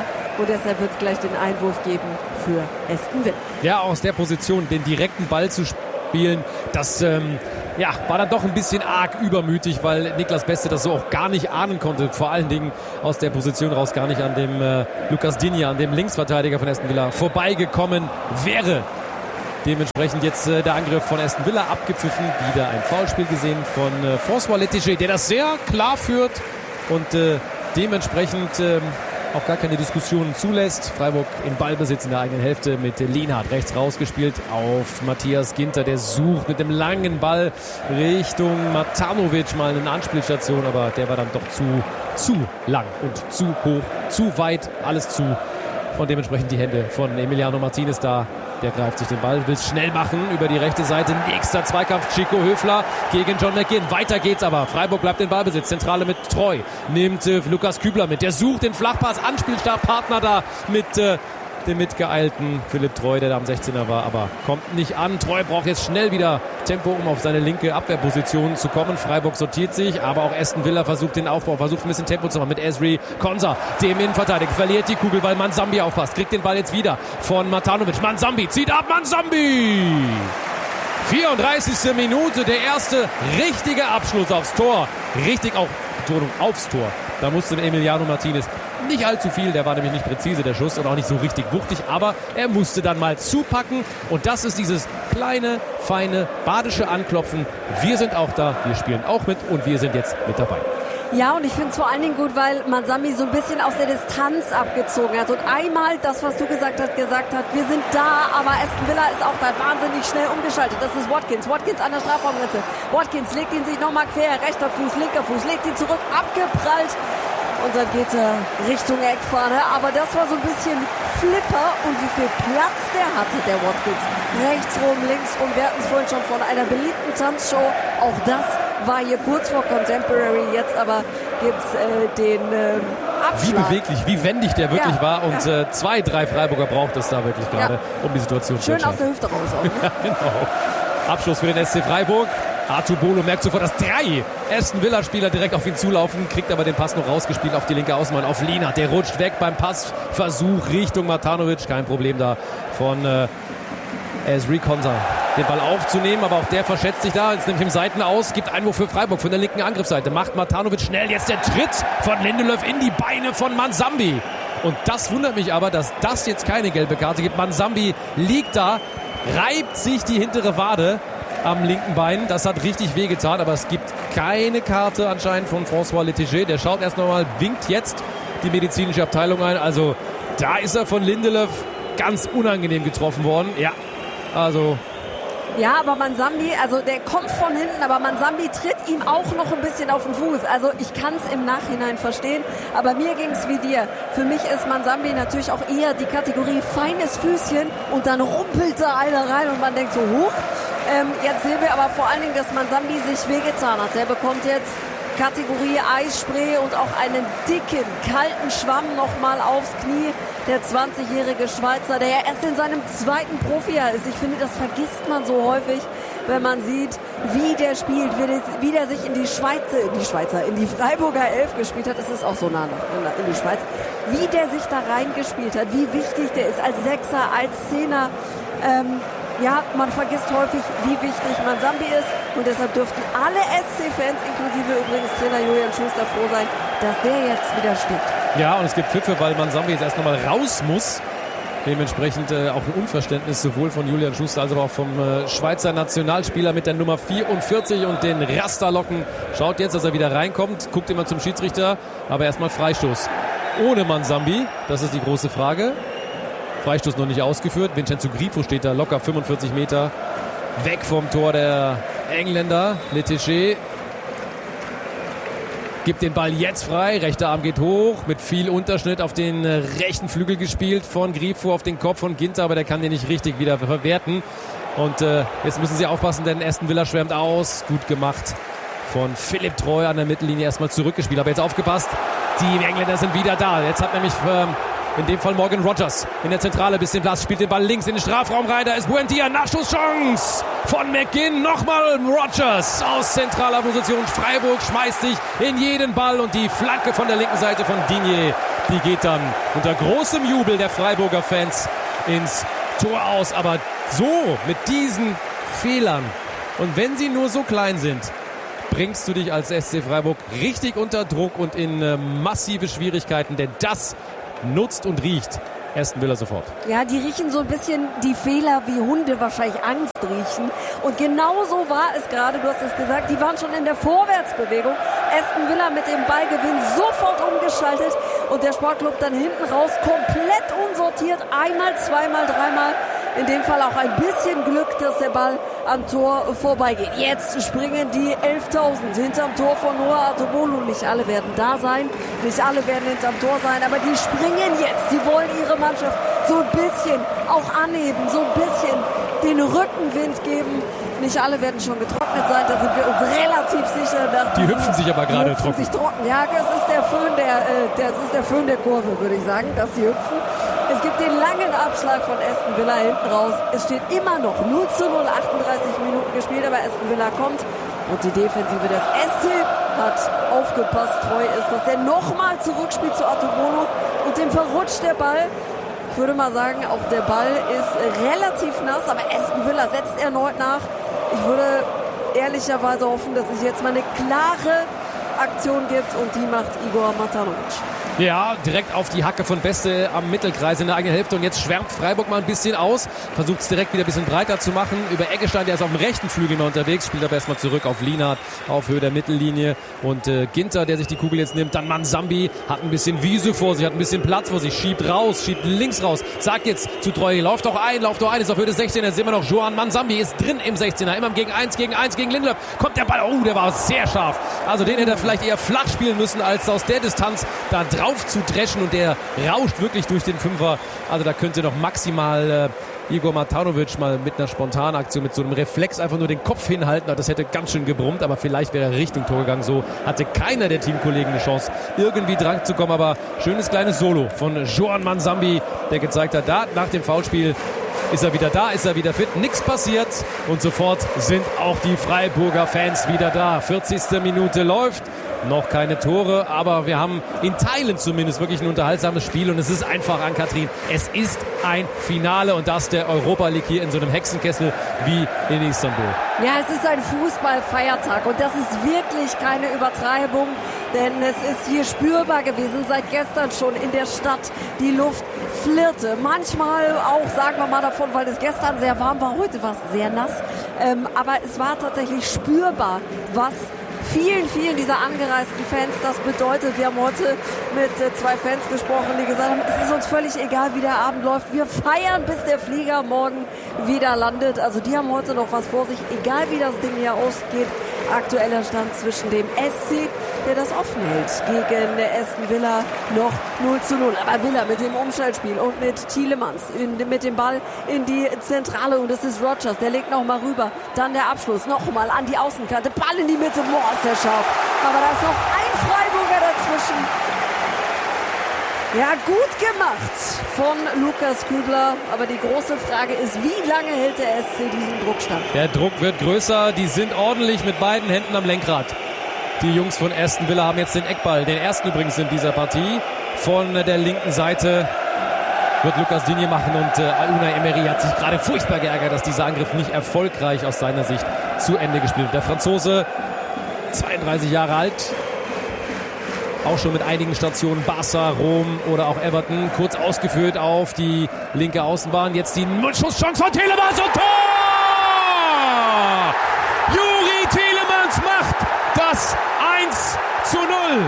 und deshalb wird es gleich den Einwurf geben für Aston Villa. Ja, aus der Position den direkten Ball zu spielen, das ähm, ja, war dann doch ein bisschen arg übermütig, weil Niklas Beste das so auch gar nicht ahnen konnte. Vor allen Dingen aus der Position raus gar nicht an dem äh, Lucas Digne, an dem Linksverteidiger von Aston Villa vorbeigekommen wäre. Dementsprechend jetzt äh, der Angriff von Aston Villa abgepfiffen. Wieder ein Foulspiel gesehen von äh, François Letticher, der das sehr klar führt und äh, dementsprechend äh, auch gar keine Diskussionen zulässt. Freiburg in Ballbesitz in der eigenen Hälfte mit Lienhardt rechts rausgespielt auf Matthias Ginter. Der sucht mit dem langen Ball Richtung Matanovic mal eine Anspielstation, aber der war dann doch zu, zu lang und zu hoch, zu weit, alles zu. Und dementsprechend die Hände von Emiliano Martinez da. Der greift sich den Ball, will es schnell machen über die rechte Seite. Nächster Zweikampf, Chico Höfler gegen John McGinn. Weiter geht's aber. Freiburg bleibt in Ballbesitz. Zentrale mit Treu. Nimmt äh, Lukas Kübler mit. Der sucht den Flachpass. Anspielstabpartner da mit äh, dem mitgeeilten Philipp Treu, der da am sechzehner war, aber kommt nicht an. Treu braucht jetzt schnell wieder Tempo, um auf seine linke Abwehrposition zu kommen. Freiburg sortiert sich, aber auch Aston Villa versucht den Aufbau, versucht ein bisschen Tempo zu machen mit Ezri Konsa, dem Innenverteidiger. Verliert die Kugel, weil Manzambi aufpasst. Kriegt den Ball jetzt wieder von Matanovic. Manzambi zieht ab, Manzambi! vierunddreißigste Minute, der erste richtige Abschluss aufs Tor. Richtig auch, Betonung, aufs Tor. Da musste Emiliano Martinez nicht allzu viel, der war nämlich nicht präzise, der Schuss, und auch nicht so richtig wuchtig, aber er musste dann mal zupacken und das ist dieses kleine, feine, badische Anklopfen. Wir sind auch da, wir spielen auch mit und wir sind jetzt mit dabei. Ja, und ich finde es vor allen Dingen gut, weil Manzambi so ein bisschen aus der Distanz abgezogen hat und einmal das, was du gesagt hast, gesagt hat, wir sind da, aber Aston Villa ist auch da wahnsinnig schnell umgeschaltet. Das ist Watkins, Watkins an der Strafraumgrenze. Watkins legt ihn sich nochmal quer, rechter Fuß, linker Fuß, legt ihn zurück, abgeprallt. Und dann geht er Richtung Eckfahne. Aber das war so ein bisschen Flipper. Und wie viel Platz der hatte, der Watkins. Rechts rum, links rum. Wir hatten es vorhin schon von einer beliebten Tanzshow. Auch das war hier kurz vor Contemporary. Jetzt aber gibt es äh, den ähm, Abschlag. Wie beweglich, wie wendig der wirklich ja, war. Und ja. äh, zwei, drei Freiburger braucht es da wirklich gerade, ja. um die Situation zu entscheiden. Schön aus der Hüfte raus auch. Ne? Ja, genau. Abschluss für den S C Freiburg. Artur Bolo merkt sofort, dass drei Aston Villa-Spieler direkt auf ihn zulaufen, kriegt aber den Pass noch rausgespielt auf die linke Außenbahn, auf Lienhardt. Der rutscht weg beim Passversuch Richtung Matanovic. Kein Problem da von äh, Ezri Konsa, den Ball aufzunehmen, aber auch der verschätzt sich da. Jetzt nimmt ihm Seiten aus, gibt Einwurf für Freiburg von der linken Angriffsseite. Macht Matanovic schnell, jetzt der Tritt von Lindelöf in die Beine von Manzambi. Und das wundert mich aber, dass das jetzt keine gelbe Karte gibt. Manzambi liegt da, reibt sich die hintere Wade am linken Bein. Das hat richtig wehgetan, aber es gibt keine Karte anscheinend von François Letticher. Der schaut erst nochmal, winkt jetzt die medizinische Abteilung ein. Also da ist er von Lindelöf ganz unangenehm getroffen worden. Ja, also... Ja, aber Manzambi, also der kommt von hinten, aber Manzambi tritt ihm auch noch ein bisschen auf den Fuß. Also ich kann es im Nachhinein verstehen, aber mir ging es wie dir. Für mich ist Manzambi natürlich auch eher die Kategorie feines Füßchen und dann rumpelt da einer rein und man denkt so, hoch. Ähm, jetzt sehen wir aber vor allen Dingen, dass Manzambi sich wehgetan hat. Der bekommt jetzt Kategorie Eisspray und auch einen dicken, kalten Schwamm nochmal aufs Knie. Der zwanzigjährige Schweizer, der ja erst in seinem zweiten Profijahr ist. Ich finde, das vergisst man so häufig, wenn man sieht, wie der spielt, wie der, wie der sich in die Schweizer, in die Schweizer, in die Freiburger Elf gespielt hat. Es ist auch so nah in die Schweiz. Wie der sich da reingespielt hat, wie wichtig der ist als Sechser, als Zehner. Ähm, ja, man vergisst häufig, wie wichtig Manzambi ist. Und deshalb dürften alle S C-Fans, inklusive übrigens Trainer Julian Schuster, froh sein, dass der jetzt wieder steht. Ja, und es gibt Pfiffe, weil Manzambi jetzt erst nochmal raus muss. Dementsprechend äh, auch ein Unverständnis sowohl von Julian Schuster als auch vom äh, Schweizer Nationalspieler mit der Nummer vierundvierzig und den Rasterlocken. Schaut jetzt, dass er wieder reinkommt, guckt immer zum Schiedsrichter, aber erstmal Freistoß. Ohne Manzambi, das ist die große Frage. Freistoß noch nicht ausgeführt. Vincenzo Grifo steht da locker fünfundvierzig Meter weg vom Tor der Engländer. Letticher gibt den Ball jetzt frei. Rechter Arm geht hoch. Mit viel Unterschnitt auf den rechten Flügel gespielt von Grifo auf den Kopf von Ginter. Aber der kann den nicht richtig wieder verwerten. Und äh, jetzt müssen sie aufpassen, denn Aston Villa schwärmt aus. Gut gemacht von Philipp Treu an der Mittellinie erstmal zurückgespielt. Aber jetzt aufgepasst. Die Engländer sind wieder da. Jetzt hat nämlich... Ähm, In dem Fall Morgan Rogers in der Zentrale, bisschen Platz, spielt den Ball links in den Strafraum rein. Da ist Buendia, Nachschusschance von McGinn. Nochmal Rogers aus zentraler Position. Freiburg schmeißt sich in jeden Ball und die Flanke von der linken Seite von Digne, die geht dann unter großem Jubel der Freiburger Fans ins Tor aus. Aber so mit diesen Fehlern und wenn sie nur so klein sind, bringst du dich als S C Freiburg richtig unter Druck und in äh, massive Schwierigkeiten, denn das nutzt und riecht Aston Villa sofort. Ja, die riechen so ein bisschen die Fehler, wie Hunde wahrscheinlich Angst riechen. Und genau so war es gerade, du hast es gesagt, die waren schon in der Vorwärtsbewegung. Aston Villa mit dem Ballgewinn sofort umgeschaltet und der Sportclub dann hinten raus komplett unsortiert. Einmal, zweimal, dreimal. In dem Fall auch ein bisschen Glück, dass der Ball am Tor vorbeigeht. Jetzt springen die elftausend hinterm Tor von Noah Atubolo. Nicht alle werden da sein, nicht alle werden hinterm Tor sein, aber die springen jetzt. Die wollen ihre Mannschaft so ein bisschen auch anheben, so ein bisschen den Rückenwind geben. Nicht alle werden schon getrocknet sein, da sind wir uns relativ sicher. Die hüpfen sich aber gerade trocken. Sich trocken. Ja, das ist der Föhn der, äh, das ist der Föhn der Kurve, würde ich sagen, dass sie hüpfen. Es gibt den langen Abschlag von Aston Villa hinten raus. Es steht immer noch null zu null, achtunddreißig Minuten gespielt, aber Aston Villa kommt. Und die Defensive des S C hat aufgepasst, treu ist, dass der nochmal zurückspielt zu Atubolo und dem verrutscht der Ball. Ich würde mal sagen, auch der Ball ist relativ nass, aber Aston Villa setzt erneut nach. Ich würde ehrlicherweise hoffen, dass es jetzt mal eine klare Aktion gibt und die macht Igor Matanovic. Ja, direkt auf die Hacke von Beste am Mittelkreis in der eigenen Hälfte und jetzt schwärmt Freiburg mal ein bisschen aus, versucht es direkt wieder ein bisschen breiter zu machen, über Eggestein, der ist auf dem rechten Flügel mal unterwegs, spielt aber erstmal zurück auf Lienhardt auf Höhe der Mittellinie und äh, Ginter, der sich die Kugel jetzt nimmt, dann Mansambi, hat ein bisschen Wiese vor sich, hat ein bisschen Platz vor sich, schiebt raus, schiebt links raus, sagt jetzt zu Treu, lauft doch ein, lauft doch ein, ist auf Höhe des sechzehner, jetzt sehen wir noch Joan Mansambi, ist drin im sechzehner, immer gegen eins, gegen eins, gegen Lindelöf, kommt der Ball, oh, der war sehr scharf, also den hätte er vielleicht eher flach spielen müssen, als aus der Distanz da drauf zu dreschen und der rauscht wirklich durch den Fünfer. Also da könnte noch maximal äh, Igor Matanovic mal mit einer spontanen Aktion, mit so einem Reflex einfach nur den Kopf hinhalten. Das hätte ganz schön gebrummt, aber vielleicht wäre er Richtung Tor gegangen. So hatte keiner der Teamkollegen eine Chance, irgendwie dran zu kommen. Aber schönes kleines Solo von Joan Mansambi, der gezeigt hat, da nach dem Foulspiel ist er wieder da, ist er wieder fit, nichts passiert und sofort sind auch die Freiburger Fans wieder da. vierzigste Minute läuft, noch keine Tore, aber wir haben in Teilen zumindest wirklich ein unterhaltsames Spiel und es ist einfach an Katrin. Es ist ein Finale und das der Europa League hier in so einem Hexenkessel wie in Istanbul. Ja, es ist ein Fußballfeiertag und das ist wirklich keine Übertreibung, denn es ist hier spürbar gewesen, seit gestern schon in der Stadt. Die Luft flirrte. Manchmal auch, sagen wir mal davon, weil es gestern sehr warm war, heute war es sehr nass. Ähm, aber es war tatsächlich spürbar, was vielen, vielen dieser angereisten Fans das bedeutet. Wir haben heute mit äh, zwei Fans gesprochen, die gesagt haben, es ist uns völlig egal, wie der Abend läuft. Wir feiern, bis der Flieger morgen wieder landet. Also die haben heute noch was vor sich, egal wie das Ding hier ausgeht. Aktueller Stand zwischen dem S C, der das offen hält, gegen der Aston Villa noch null zu null. Aber Villa mit dem Umschaltspiel und mit Tielemans in, mit dem Ball in die Zentrale und es ist Rogers, der legt nochmal rüber. Dann der Abschluss, nochmal an die Außenkante, Ball in die Mitte, boah, ist der scharf. Aber da ist noch ein Freiburger dazwischen. Ja, gut gemacht von Lukas Kübler. Aber die große Frage ist, wie lange hält der S C diesen Druck stand? Der Druck wird größer. Die sind ordentlich mit beiden Händen am Lenkrad. Die Jungs von Aston Villa haben jetzt den Eckball. Den ersten übrigens in dieser Partie. Von der linken Seite wird Lucas Digne machen. Und äh, Unai Emery hat sich gerade furchtbar geärgert, dass dieser Angriff nicht erfolgreich aus seiner Sicht zu Ende gespielt wird. Der Franzose, zweiunddreißig Jahre alt. Auch schon mit einigen Stationen, Barca, Rom oder auch Everton, kurz ausgeführt auf die linke Außenbahn. Jetzt die Schusschance von Tielemans und Tor! Youri Tielemans macht das eins zu null.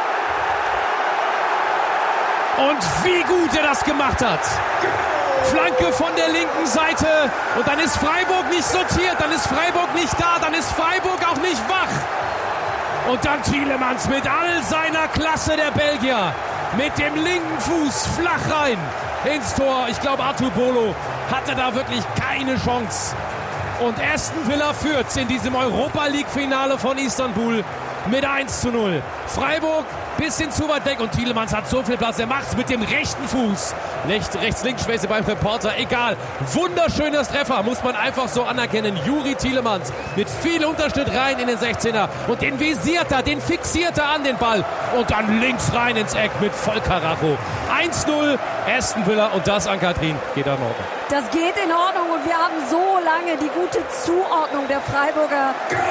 Und wie gut er das gemacht hat. Flanke von der linken Seite und dann ist Freiburg nicht sortiert, dann ist Freiburg nicht da, dann ist Freiburg auch nicht wach. Und dann Tielemans mit all seiner Klasse, der Belgier, mit dem linken Fuß flach rein ins Tor. Ich glaube, Atubolo hatte da wirklich keine Chance. Und Aston Villa führt in diesem Europa League Finale von Istanbul mit eins zu null. Freiburg bisschen zu weit weg und Tielemans hat so viel Platz, er macht's mit dem rechten Fuß. Nicht rechts-links-Schwäche beim Reporter, egal. Wunderschönes Treffer, muss man einfach so anerkennen. Juri Tielemans mit viel Unterschnitt rein in den sechzehner und den visiert er, den fixiert er an den Ball und dann links rein ins Eck mit Vollkaracho. eins null Aston Villa und das an Katrin geht in Ordnung. Das geht in Ordnung und wir haben so lange die gute Zuordnung der Freiburger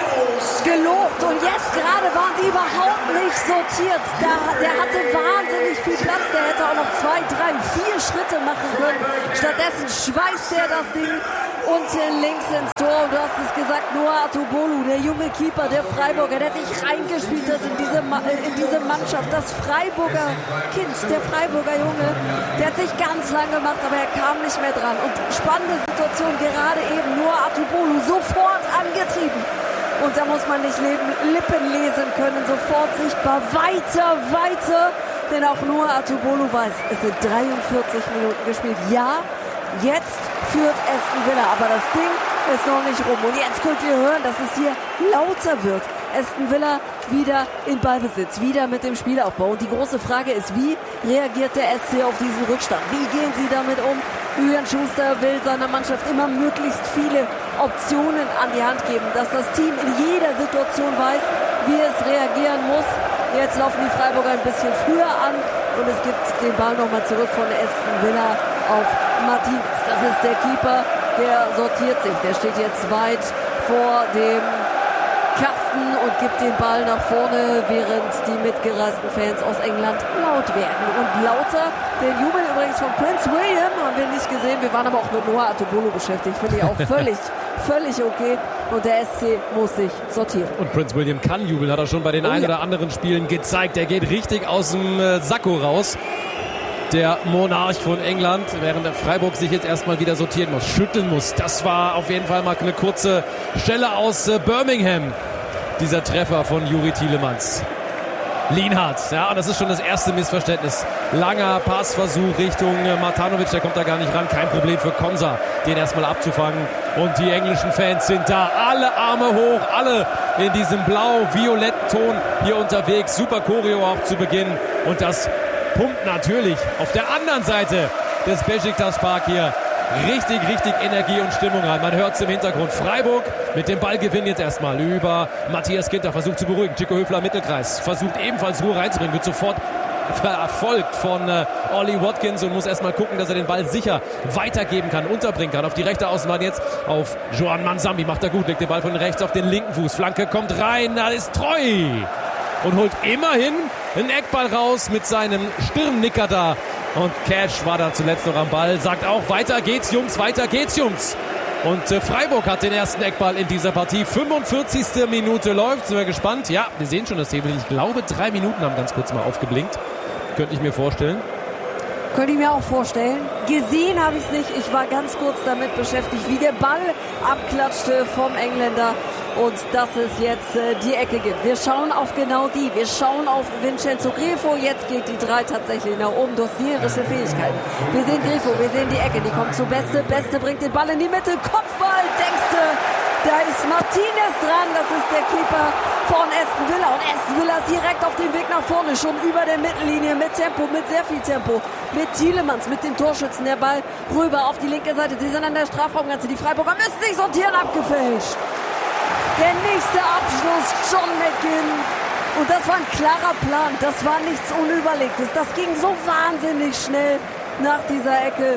gelobt und jetzt gerade waren sie überhaupt nicht sortiert. Da, der hatte wahnsinnig viel Platz, der hätte auch noch zwei, drei, vier Schritte machen können. Stattdessen schweißt er das Ding unten links ins Tor und du hast es gesagt, Noah Atubolu, der junge Keeper der Freiburger, der sich reingespielt hat in diese, in diese Mannschaft, das Freiburger Kind, der Freiburger Junge, der hat sich ganz lang gemacht, aber er kam nicht mehr dran und spannende Situation, gerade eben Noah Atubolu sofort angetrieben und da muss man nicht Lippen lesen können, sofort sichtbar, weiter, weiter, denn auch Noah Atubolu weiß, es sind dreiundvierzig Minuten gespielt, ja, jetzt führt Aston Villa, aber das Ding ist noch nicht rum. Und jetzt könnt ihr hören, dass es hier lauter wird. Aston Villa wieder in Ballbesitz, wieder mit dem Spielaufbau. Und die große Frage ist, wie reagiert der S C auf diesen Rückstand? Wie gehen sie damit um? Julian Schuster will seiner Mannschaft immer möglichst viele Optionen an die Hand geben, dass das Team in jeder Situation weiß, wie es reagieren muss. Jetzt laufen die Freiburger ein bisschen früher an und es gibt den Ball nochmal zurück von Aston Villa auf Martinez. Das ist der Keeper, der sortiert sich. Der steht jetzt weit vor dem Kasten und gibt den Ball nach vorne, während die mitgereisten Fans aus England laut werden. Und lauter, den Jubel übrigens von Prince William haben wir nicht gesehen. Wir waren aber auch mit Noah Atubolu beschäftigt. Finde ich auch völlig, völlig okay. Und der S C muss sich sortieren. Und Prince William kann jubeln, hat er schon bei den oh, ein oder ja. anderen Spielen gezeigt. Er geht richtig aus dem äh, Sakko raus. Der Monarch von England, während der Freiburg sich jetzt erstmal wieder sortieren muss, schütteln muss. Das war auf jeden Fall mal eine kurze Schelle aus äh, Birmingham, dieser Treffer von Juri Tielemans. Lienhardt, ja, und das ist schon das erste Missverständnis. Langer Passversuch Richtung äh, Matanovic, der kommt da gar nicht ran. Kein Problem für Konsa, den erstmal abzufangen. Und die englischen Fans sind da, alle Arme hoch, alle in diesem blau-violetten Ton hier unterwegs. Super Choreo auch zu Beginn. Und das pumpt natürlich auf der anderen Seite des Beşiktaş Park hier richtig, richtig Energie und Stimmung rein. Man hört es im Hintergrund. Freiburg mit dem Ballgewinn jetzt erstmal über Matthias Ginter, versucht zu beruhigen. Chico Höfler im Mittelkreis, versucht ebenfalls Ruhe reinzubringen, wird sofort verfolgt von äh, Ollie Watkins und muss erstmal gucken, dass er den Ball sicher weitergeben kann, unterbringen kann. Auf die rechte Außenbahn jetzt auf Joan Mansambi, macht er gut, legt den Ball von rechts auf den linken Fuß. Flanke kommt rein, da ist Treu und holt immerhin einen Eckball raus mit seinem Stirnnicker da. Und Cash war da zuletzt noch am Ball, sagt auch, weiter geht's Jungs, weiter geht's Jungs. Und äh, Freiburg hat den ersten Eckball in dieser Partie. fünfundvierzigste Minute läuft, sind wir gespannt. Ja, wir sehen schon das Table. Ich glaube, drei Minuten haben ganz kurz mal aufgeblinkt. Könnte ich mir vorstellen. Könnte ich mir auch vorstellen. Gesehen habe ich es nicht. Ich war ganz kurz damit beschäftigt, wie der Ball abklatschte vom Engländer und dass es jetzt äh, die Ecke gibt. Wir schauen auf genau die. Wir schauen auf Vincenzo Grifo. Jetzt geht die drei tatsächlich nach oben. Dossierische Fähigkeit. Wir sehen Grifo, wir sehen die Ecke. Die kommt zu Beste. Beste bringt den Ball in die Mitte. Kopfball, denkst du. Da ist Martinez dran, das ist der Keeper von Aston Villa. Und Aston Villa ist direkt auf dem Weg nach vorne, schon über der Mittellinie, mit Tempo, mit sehr viel Tempo. Mit Tielemans, mit dem Torschützen, der Ball rüber auf die linke Seite. Sie sind an der Strafraumgrenze, die Freiburger müssen sich sortieren, abgefälscht. Der nächste Abschluss, John McGinn. Und das war ein klarer Plan, das war nichts Unüberlegtes. Das ging so wahnsinnig schnell nach dieser Ecke.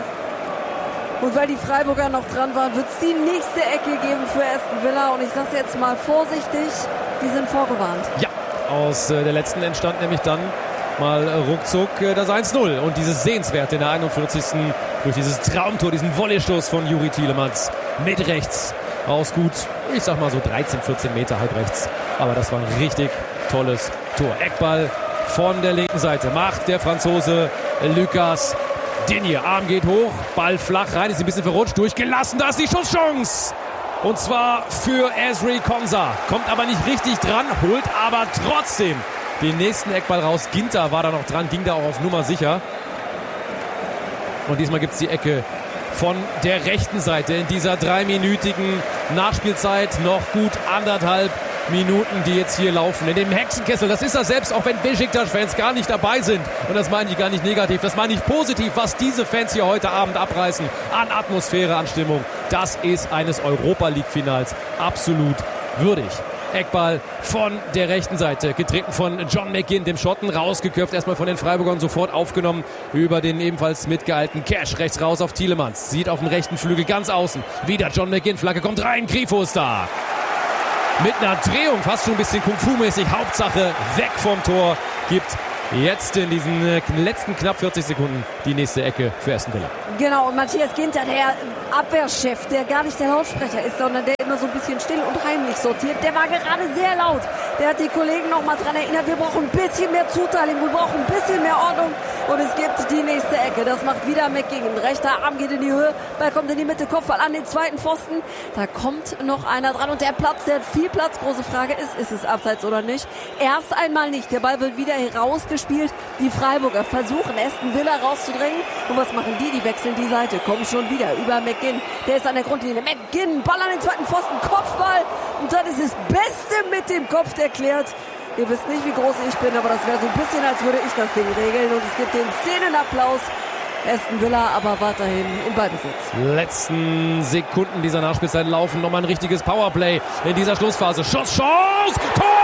Und weil die Freiburger noch dran waren, wird es die nächste Ecke geben für Aston Villa. Und ich sage jetzt mal vorsichtig, die sind vorgewarnt. Ja, aus äh, der letzten entstand nämlich dann mal äh, ruckzuck äh, das eins null. Und dieses Sehenswerte in der einundvierzigsten durch dieses Traumtor, diesen Volleystoß von Juri Tielemans mit rechts aus gut, ich sag mal so dreizehn, vierzehn Meter halb rechts. Aber das war ein richtig tolles Tor. Eckball von der linken Seite macht der Franzose äh, Lucas Digne. Arm geht hoch, Ball flach rein, ist ein bisschen verrutscht, durchgelassen, da ist die Schusschance. Und zwar für Ezri Konsa. Kommt aber nicht richtig dran, holt aber trotzdem den nächsten Eckball raus. Ginter war da noch dran, ging da auch auf Nummer sicher. Und diesmal gibt es die Ecke von der rechten Seite in dieser dreiminütigen Nachspielzeit. Noch gut anderthalb Minuten, die jetzt hier laufen. In dem Hexenkessel, das ist das selbst, auch wenn Beşiktaş-Fans gar nicht dabei sind. Und das meine ich gar nicht negativ, das meine ich positiv, was diese Fans hier heute Abend abreißen. An Atmosphäre, an Stimmung. Das ist eines Europa-League-Finals absolut würdig. Eckball von der rechten Seite, getreten von John McGinn, dem Schotten, rausgeköpft, erstmal von den Freiburgern, sofort aufgenommen über den ebenfalls mitgehaltenen Cash, rechts raus auf Tielemans, sieht auf dem rechten Flügel ganz außen, wieder John McGinn, Flagge kommt rein, Grifo ist da. Mit einer Drehung, fast schon ein bisschen Kung-Fu-mäßig, Hauptsache weg vom Tor, gibt jetzt in diesen letzten knapp vierzig Sekunden die nächste Ecke für Aston Villa. Genau, und Matthias Ginter, der Abwehrchef, der gar nicht der Lautsprecher ist, sondern der immer so ein bisschen still und heimlich sortiert, der war gerade sehr laut. Der hat die Kollegen noch mal dran erinnert, wir brauchen ein bisschen mehr Zuteilung, wir brauchen ein bisschen mehr Ordnung. Und es gibt die nächste Ecke. Das macht wieder McGinn. Rechter Arm geht in die Höhe, Ball kommt in die Mitte, Kopfball an den zweiten Pfosten. Da kommt noch einer dran und der Platz, der hat viel Platz. Große Frage ist, ist es abseits oder nicht? Erst einmal nicht. Der Ball wird wieder herausgespielt. Die Freiburger versuchen, Aston Villa rauszudrängen. Und was machen die? Die wechseln die Seite. Kommen schon wieder über McGinn. Der ist an der Grundlinie. McGinn, Ball an den zweiten Pfosten, Kopfball. Und dann ist es Beste mit dem Kopf erklärt. Ihr wisst nicht, wie groß ich bin, aber das wäre so ein bisschen, als würde ich das Ding regeln. Und es gibt den Szenenapplaus. Aston Villa aber weiterhin im Ballbesitz. Letzten Sekunden dieser Nachspielzeit laufen. Nochmal ein richtiges Powerplay in dieser Schlussphase. Schuss, Chance,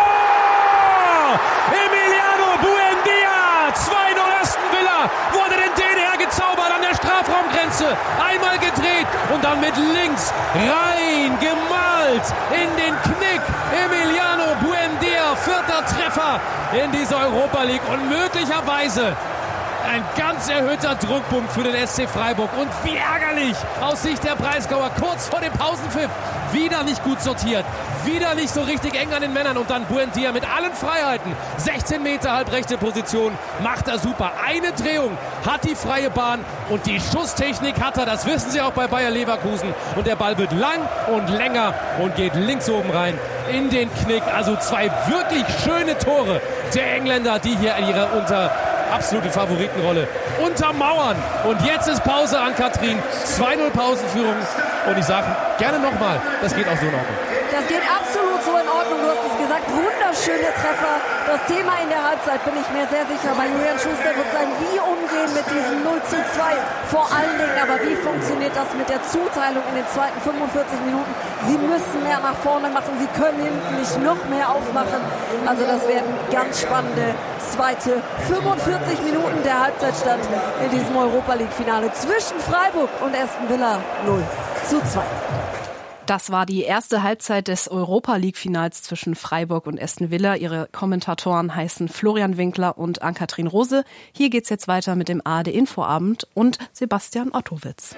Tor! Emiliano Buendia! zwei null Aston Villa. Wurde den den hergezaubert an der Strafraumgrenze. Einmal gedreht und dann mit links rein gemalt in den Knick. Emiliano Buendia, vierter Treffer in dieser Europa League und möglicherweise ein ganz erhöhter Druckpunkt für den S C Freiburg. Und wie ärgerlich aus Sicht der Breisgauer, kurz vor dem Pausenpfiff. Wieder nicht gut sortiert, wieder nicht so richtig eng an den Männern. Und dann Buendia mit allen Freiheiten. sechzehn Meter halbrechte Position, macht er super. Eine Drehung, hat die freie Bahn und die Schusstechnik hat er. Das wissen sie auch bei Bayer Leverkusen. Und der Ball wird lang und länger und geht links oben rein in den Knick. Also zwei wirklich schöne Tore der Engländer, die hier in ihrer unter absolute Favoritenrolle untermauern. Und jetzt ist Pause an Katrin. zwei null Pausenführung. Und ich sage gerne nochmal, das geht auch so in Ordnung. Das geht absolut so in Ordnung. Du hast es gesagt, wunderschöne Treffer. Das Thema in der Halbzeit, bin ich mir sehr sicher, bei Julian Schuster wird sein, wie umgehen mit diesem null zu zwei. Vor allen Dingen aber, wie funktioniert das mit der Zuteilung in den zweiten fünfundvierzig Minuten? Sie müssen mehr nach vorne machen, sie können hinten nicht noch mehr aufmachen. Also das werden ganz spannende zweite fünfundvierzig Minuten der Halbzeitstand in diesem Europa-League-Finale zwischen Freiburg und Aston Villa null zu zwei. Das war die erste Halbzeit des Europa-League-Finals zwischen Freiburg und Aston Villa. Ihre Kommentatoren heißen Florian Winkler und Ann-Kathrin Rose. Hier geht's jetzt weiter mit dem A R D-Infoabend und Sebastian Ottowitz.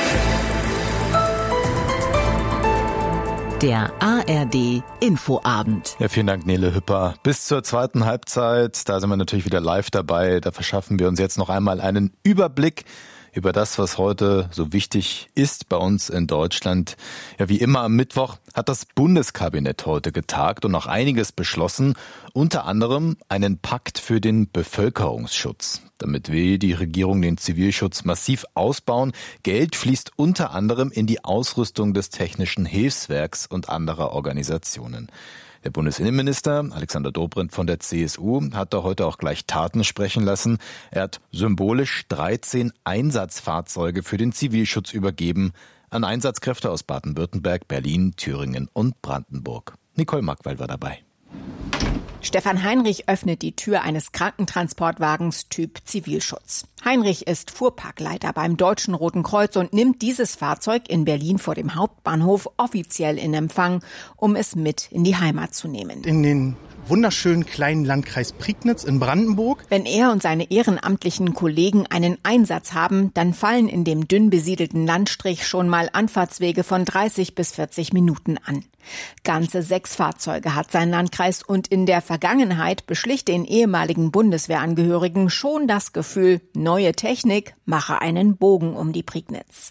Der A R D-Infoabend. Ja, vielen Dank, Nele Hüpper. Bis zur zweiten Halbzeit, da sind wir natürlich wieder live dabei. Da verschaffen wir uns jetzt noch einmal einen Überblick über das, was heute so wichtig ist bei uns in Deutschland. Ja, wie immer am Mittwoch hat das Bundeskabinett heute getagt und noch einiges beschlossen, unter anderem einen Pakt für den Bevölkerungsschutz. Damit will die Regierung den Zivilschutz massiv ausbauen. Geld fließt unter anderem in die Ausrüstung des Technischen Hilfswerks und anderer Organisationen. Der Bundesinnenminister Alexander Dobrindt von der C S U hat da heute auch gleich Taten sprechen lassen. Er hat symbolisch dreizehn Einsatzfahrzeuge für den Zivilschutz übergeben an Einsatzkräfte aus Baden-Württemberg, Berlin, Thüringen und Brandenburg. Nicole Markwald war dabei. Stefan Heinrich öffnet die Tür eines Krankentransportwagens Typ Zivilschutz. Heinrich ist Fuhrparkleiter beim Deutschen Roten Kreuz und nimmt dieses Fahrzeug in Berlin vor dem Hauptbahnhof offiziell in Empfang, um es mit in die Heimat zu nehmen. In den wunderschönen kleinen Landkreis Prignitz in Brandenburg. Wenn er und seine ehrenamtlichen Kollegen einen Einsatz haben, dann fallen in dem dünn besiedelten Landstrich schon mal Anfahrtswege von dreißig bis vierzig Minuten an. Ganze sechs Fahrzeuge hat sein Landkreis und in der Vergangenheit beschlich den ehemaligen Bundeswehrangehörigen schon das Gefühl, neue Technik mache einen Bogen um die Prignitz.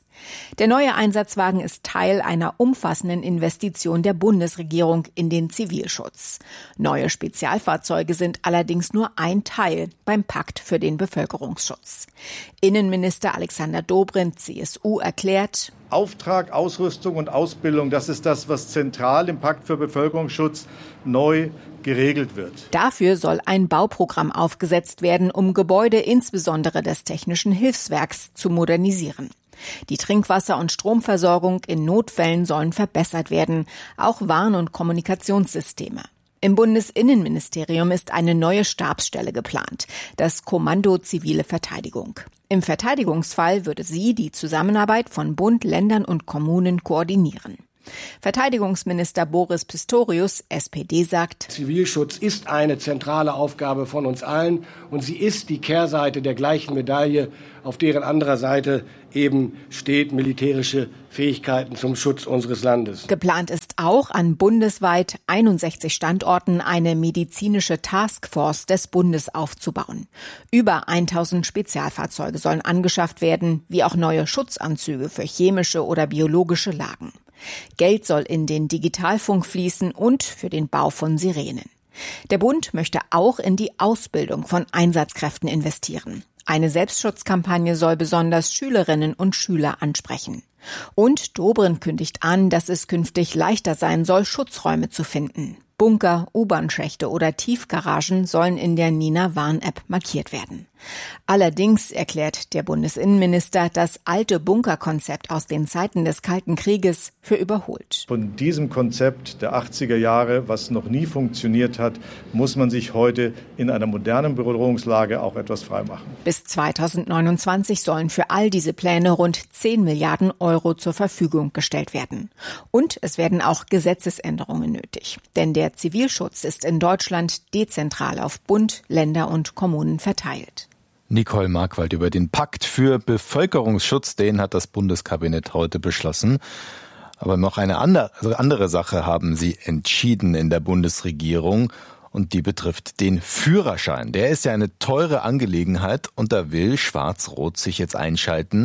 Der neue Einsatzwagen ist Teil einer umfassenden Investition der Bundesregierung in den Zivilschutz. Neue Spezialfahrzeuge sind allerdings nur ein Teil beim Pakt für den Bevölkerungsschutz. Innenminister Alexander Dobrindt, C S U, erklärt: Auftrag, Ausrüstung und Ausbildung, das ist das, was zentral im Pakt für Bevölkerungsschutz neu geregelt wird. Dafür soll ein Bauprogramm aufgesetzt werden, um Gebäude insbesondere des Technischen Hilfswerks zu modernisieren. Die Trinkwasser- und Stromversorgung in Notfällen sollen verbessert werden, auch Warn- und Kommunikationssysteme. Im Bundesinnenministerium ist eine neue Stabsstelle geplant, das Kommando Zivile Verteidigung. Im Verteidigungsfall würde sie die Zusammenarbeit von Bund, Ländern und Kommunen koordinieren. Verteidigungsminister Boris Pistorius, S P D, sagt: Zivilschutz ist eine zentrale Aufgabe von uns allen und sie ist die Kehrseite der gleichen Medaille, auf deren anderer Seite eben steht militärische Fähigkeiten zum Schutz unseres Landes. Geplant ist auch, an bundesweit einundsechzig Standorten eine medizinische Taskforce des Bundes aufzubauen. Über tausend Spezialfahrzeuge sollen angeschafft werden, wie auch neue Schutzanzüge für chemische oder biologische Lagen. Geld soll in den Digitalfunk fließen und für den Bau von Sirenen. Der Bund möchte auch in die Ausbildung von Einsatzkräften investieren. Eine Selbstschutzkampagne soll besonders Schülerinnen und Schüler ansprechen. Und Dobrindt kündigt an, dass es künftig leichter sein soll, Schutzräume zu finden. Bunker, U-Bahn-Schächte oder Tiefgaragen sollen in der Nina-Warn-App markiert werden. Allerdings erklärt der Bundesinnenminister das alte Bunkerkonzept aus den Zeiten des Kalten Krieges für überholt. Von diesem Konzept der achtziger Jahre, was noch nie funktioniert hat, muss man sich heute in einer modernen Bedrohungslage auch etwas freimachen. Bis zweitausendneunundzwanzig sollen für all diese Pläne rund zehn Milliarden Euro zur Verfügung gestellt werden. Und es werden auch Gesetzesänderungen nötig. Denn der Zivilschutz ist in Deutschland dezentral auf Bund, Länder und Kommunen verteilt. Nicole Markwald über den Pakt für Bevölkerungsschutz, den hat das Bundeskabinett heute beschlossen. Aber noch eine andere, also andere Sache haben sie entschieden in der Bundesregierung und die betrifft den Führerschein. Der ist ja eine teure Angelegenheit und da will Schwarz-Rot sich jetzt einschalten.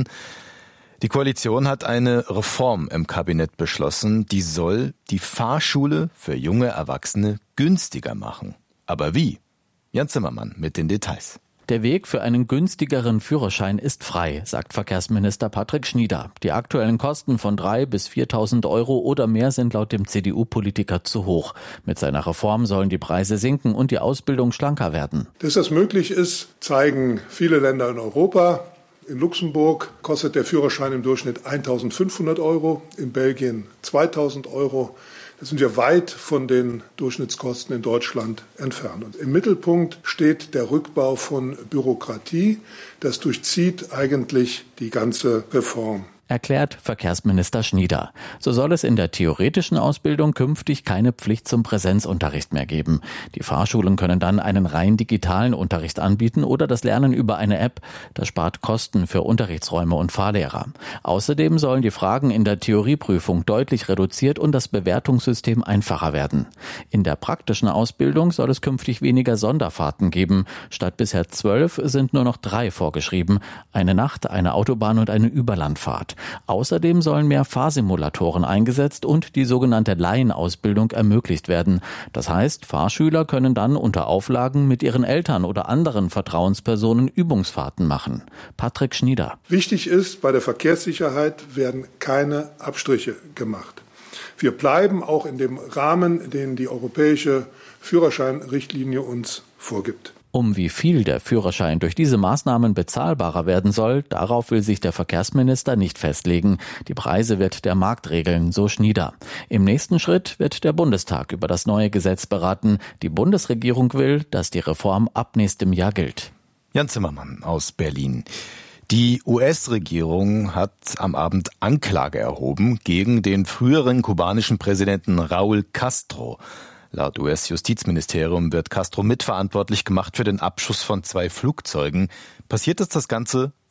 Die Koalition hat eine Reform im Kabinett beschlossen, die soll die Fahrschule für junge Erwachsene günstiger machen. Aber wie? Jan Zimmermann mit den Details. Der Weg für einen günstigeren Führerschein ist frei, sagt Verkehrsminister Patrick Schnieder. Die aktuellen Kosten von dreitausend bis viertausend Euro oder mehr sind laut dem C D U-Politiker zu hoch. Mit seiner Reform sollen die Preise sinken und die Ausbildung schlanker werden. Dass das möglich ist, zeigen viele Länder in Europa. In Luxemburg kostet der Führerschein im Durchschnitt eintausendfünfhundert Euro, in Belgien zweitausend Euro. Da sind wir weit von den Durchschnittskosten in Deutschland entfernt. Und im Mittelpunkt steht der Rückbau von Bürokratie. Das durchzieht eigentlich die ganze Reform. Erklärt Verkehrsminister Schnieder. So soll es in der theoretischen Ausbildung künftig keine Pflicht zum Präsenzunterricht mehr geben. Die Fahrschulen können dann einen rein digitalen Unterricht anbieten oder das Lernen über eine App. Das spart Kosten für Unterrichtsräume und Fahrlehrer. Außerdem sollen die Fragen in der Theorieprüfung deutlich reduziert und das Bewertungssystem einfacher werden. In der praktischen Ausbildung soll es künftig weniger Sonderfahrten geben. Statt bisher zwölf sind nur noch drei vorgeschrieben. Eine Nacht, eine Autobahn und eine Überlandfahrt. Außerdem sollen mehr Fahrsimulatoren eingesetzt und die sogenannte Laienausbildung ermöglicht werden. Das heißt, Fahrschüler können dann unter Auflagen mit ihren Eltern oder anderen Vertrauenspersonen Übungsfahrten machen. Patrick Schnieder. Wichtig ist, bei der Verkehrssicherheit werden keine Abstriche gemacht. Wir bleiben auch in dem Rahmen, den die europäische Führerscheinrichtlinie uns vorgibt. Um wie viel der Führerschein durch diese Maßnahmen bezahlbarer werden soll, darauf will sich der Verkehrsminister nicht festlegen. Die Preise wird der Markt regeln, so Schnieder. Im nächsten Schritt wird der Bundestag über das neue Gesetz beraten. Die Bundesregierung will, dass die Reform ab nächstem Jahr gilt. Jan Zimmermann aus Berlin. Die U S-Regierung hat am Abend Anklage erhoben gegen den früheren kubanischen Präsidenten Raúl Castro. Laut U S-Justizministerium wird Castro mitverantwortlich gemacht für den Abschuss von zwei Flugzeugen. Passiert ist das Ganze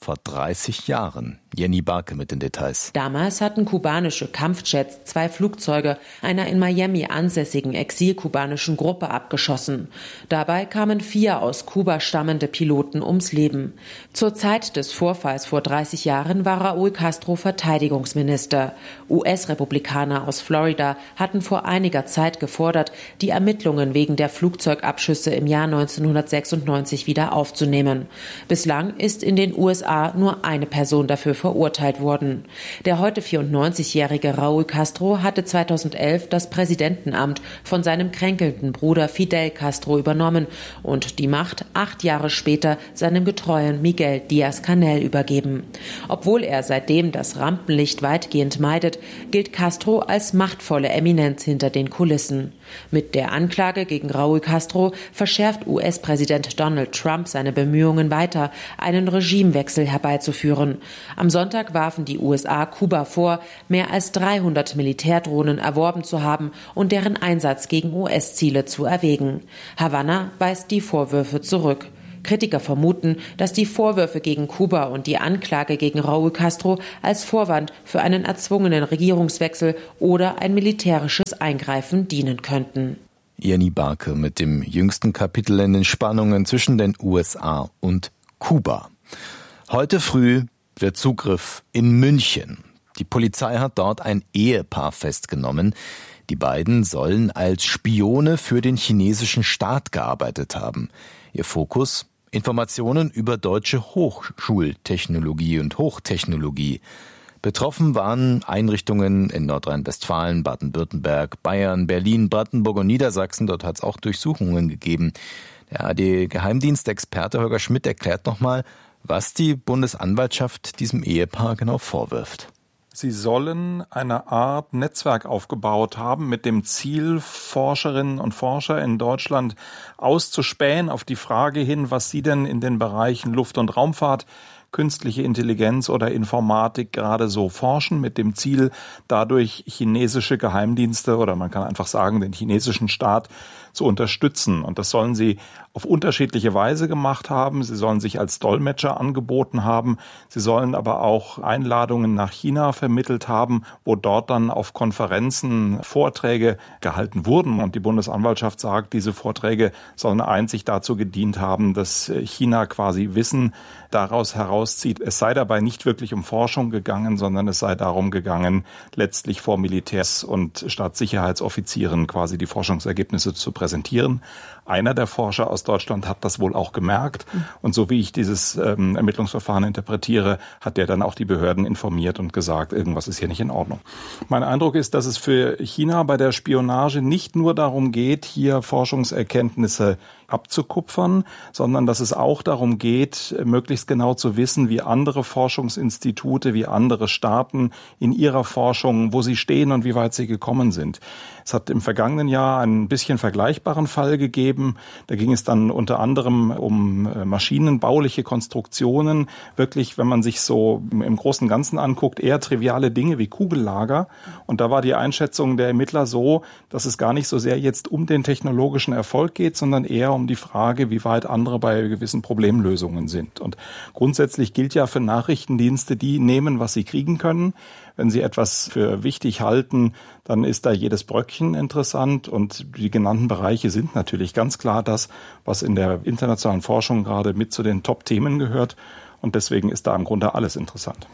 vor dreißig Jahren. Jenny Barke mit den Details. Damals hatten kubanische Kampfjets zwei Flugzeuge einer in Miami ansässigen exilkubanischen Gruppe abgeschossen. Dabei kamen vier aus Kuba stammende Piloten ums Leben. Zur Zeit des Vorfalls vor dreißig Jahren war Raúl Castro Verteidigungsminister. U S-Republikaner aus Florida hatten vor einiger Zeit gefordert, die Ermittlungen wegen der Flugzeugabschüsse im Jahr neunzehnhundertsechsundneunzig wieder aufzunehmen. Bislang ist in den U S A nur eine Person dafür verurteilt worden. Der heute vierundneunzigjährige Raúl Castro hatte zweitausendelf das Präsidentenamt von seinem kränkelnden Bruder Fidel Castro übernommen und die Macht acht Jahre später seinem getreuen Miguel Díaz-Canel übergeben. Obwohl er seitdem das Rampenlicht weitgehend meidet, gilt Castro als machtvolle Eminenz hinter den Kulissen. Mit der Anklage gegen Raúl Castro verschärft U S-Präsident Donald Trump seine Bemühungen weiter, einen Regimewechsel herbeizuführen. Am Sonntag warfen die U S A Kuba vor, mehr als dreihundert Militärdrohnen erworben zu haben und deren Einsatz gegen U S-Ziele zu erwägen. Havanna weist die Vorwürfe zurück. Kritiker vermuten, dass die Vorwürfe gegen Kuba und die Anklage gegen Raúl Castro als Vorwand für einen erzwungenen Regierungswechsel oder ein militärisches Eingreifen dienen könnten. Jenny Barke mit dem jüngsten Kapitel in den Spannungen zwischen den U S A und Kuba. Heute früh der Zugriff in München. Die Polizei hat dort ein Ehepaar festgenommen. Die beiden sollen als Spione für den chinesischen Staat gearbeitet haben. Ihr Fokus: Informationen über deutsche Hochschultechnologie und Hochtechnologie. Betroffen waren Einrichtungen in Nordrhein-Westfalen, Baden-Württemberg, Bayern, Berlin, Brandenburg und Niedersachsen. Dort hat es auch Durchsuchungen gegeben. Der A D-Geheimdienstexperte Holger Schmidt erklärt nochmal, was die Bundesanwaltschaft diesem Ehepaar genau vorwirft. Sie sollen eine Art Netzwerk aufgebaut haben mit dem Ziel, Forscherinnen und Forscher in Deutschland auszuspähen auf die Frage hin, was sie denn in den Bereichen Luft- und Raumfahrt, künstliche Intelligenz oder Informatik gerade so forschen, mit dem Ziel, dadurch chinesische Geheimdienste oder man kann einfach sagen, den chinesischen Staat zu unterstützen. Und das sollen sie auf unterschiedliche Weise gemacht haben. Sie sollen sich als Dolmetscher angeboten haben. Sie sollen aber auch Einladungen nach China vermittelt haben, wo dort dann auf Konferenzen Vorträge gehalten wurden. Und die Bundesanwaltschaft sagt, diese Vorträge sollen einzig dazu gedient haben, dass China quasi Wissen daraus herauszieht. Es sei dabei nicht wirklich um Forschung gegangen, sondern es sei darum gegangen, letztlich vor Militärs und Staatssicherheitsoffizieren quasi die Forschungsergebnisse zu präsentieren. Einer der Forscher aus Deutschland hat das wohl auch gemerkt. Und so wie ich dieses ähm, Ermittlungsverfahren interpretiere, hat der dann auch die Behörden informiert und gesagt, irgendwas ist hier nicht in Ordnung. Mein Eindruck ist, dass es für China bei der Spionage nicht nur darum geht, hier Forschungserkenntnisse abzukupfern, sondern dass es auch darum geht, möglichst genau zu wissen, wie andere Forschungsinstitute, wie andere Staaten in ihrer Forschung, wo sie stehen und wie weit sie gekommen sind. Es hat im vergangenen Jahr einen bisschen vergleichbaren Fall gegeben. Da ging es dann unter anderem um maschinenbauliche Konstruktionen. Wirklich, wenn man sich so im Großen und Ganzen anguckt, eher triviale Dinge wie Kugellager. Und da war die Einschätzung der Ermittler so, dass es gar nicht so sehr jetzt um den technologischen Erfolg geht, sondern eher um die Frage, wie weit andere bei gewissen Problemlösungen sind. Und grundsätzlich gilt ja für Nachrichtendienste, die nehmen, was sie kriegen können. Wenn sie etwas für wichtig halten, dann ist da jedes Bröckchen interessant. Und die genannten Bereiche sind natürlich ganz klar das, was in der internationalen Forschung gerade mit zu den Top-Themen gehört. Und deswegen ist da im Grunde alles interessant.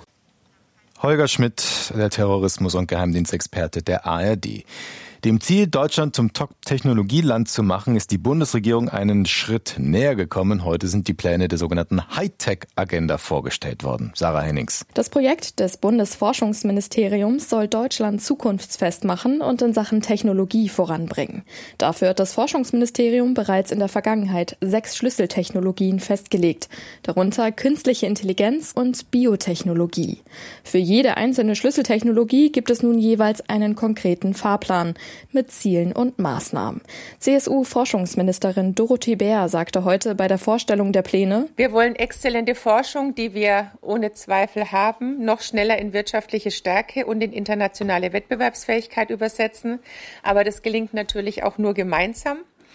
Holger Schmidt, der Terrorismus- und Geheimdienstexperte der A R D. Dem Ziel, Deutschland zum Top-Technologieland zu machen, ist die Bundesregierung einen Schritt näher gekommen. Heute sind die Pläne der sogenannten Hightech-Agenda vorgestellt worden. Sarah Hennings. Das Projekt des Bundesforschungsministeriums soll Deutschland zukunftsfest machen und in Sachen Technologie voranbringen. Dafür hat das Forschungsministerium bereits in der Vergangenheit sechs Schlüsseltechnologien festgelegt, darunter künstliche Intelligenz und Biotechnologie. Für jede einzelne Schlüsseltechnologie gibt es nun jeweils einen konkreten Fahrplan mit Zielen und Maßnahmen. C S U-Forschungsministerin Dorothee Bär sagte heute bei der Vorstellung der Pläne: Wir wollen exzellente Forschung, die wir ohne Zweifel haben, noch schneller in wirtschaftliche Stärke und in internationale Wettbewerbsfähigkeit übersetzen. Aber das gelingt natürlich auch nur gemeinsam.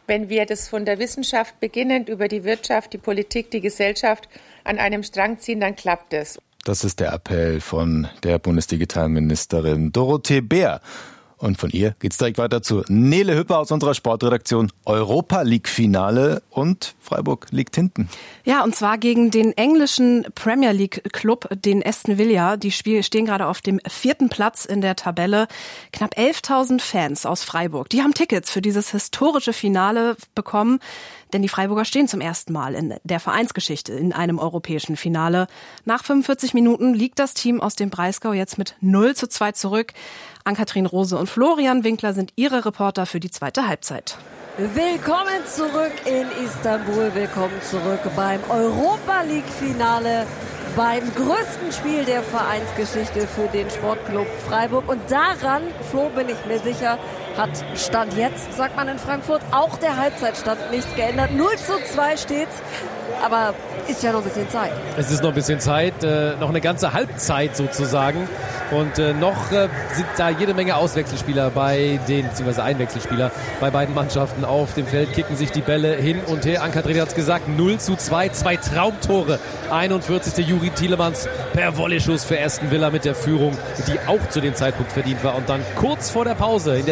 wenn wir das von der Wissenschaft beginnend über die Wirtschaft, die Politik, die Gesellschaft an einem Strang ziehen, dann klappt es. Das ist der Appell von der Bundesdigitalministerin Dorothee Bär. Und von ihr geht's direkt weiter zu Nele Hüpper aus unserer Sportredaktion. Europa-League-Finale und Freiburg liegt hinten. Ja, und zwar gegen den englischen Premier League-Club, den Aston Villa. Die stehen gerade auf dem vierten Platz in der Tabelle. Knapp elftausend Fans aus Freiburg, die haben Tickets für dieses historische Finale bekommen. Denn die Freiburger stehen zum ersten Mal in der Vereinsgeschichte in einem europäischen Finale. Nach fünfundvierzig Minuten liegt das Team aus dem Breisgau jetzt mit null zu zwei zurück. Ann-Kathrin Rose und Florian Winkler sind ihre Reporter für die zweite Halbzeit. Willkommen zurück in Istanbul, willkommen zurück beim Europa-League-Finale, beim größten Spiel der Vereinsgeschichte für den Sportclub Freiburg. Und daran, Flo, bin ich mir sicher, hat Stand jetzt, sagt man in Frankfurt, auch der Halbzeitstand nichts geändert. null zu zwei steht's, aber ist ja noch ein bisschen Zeit. Es ist noch ein bisschen Zeit, äh, noch eine ganze Halbzeit sozusagen. Und äh, noch äh, sind da jede Menge Auswechselspieler bei den, beziehungsweise Einwechselspieler bei beiden Mannschaften auf dem Feld, kicken sich die Bälle hin und her. Ann-Kathrin hat es gesagt, null zu zwei, zwei Traumtore. einundvierzigste Juri Tielemans per Volley-Schuss für Aston Villa mit der Führung, die auch zu dem Zeitpunkt verdient war. Und dann kurz vor der Pause in der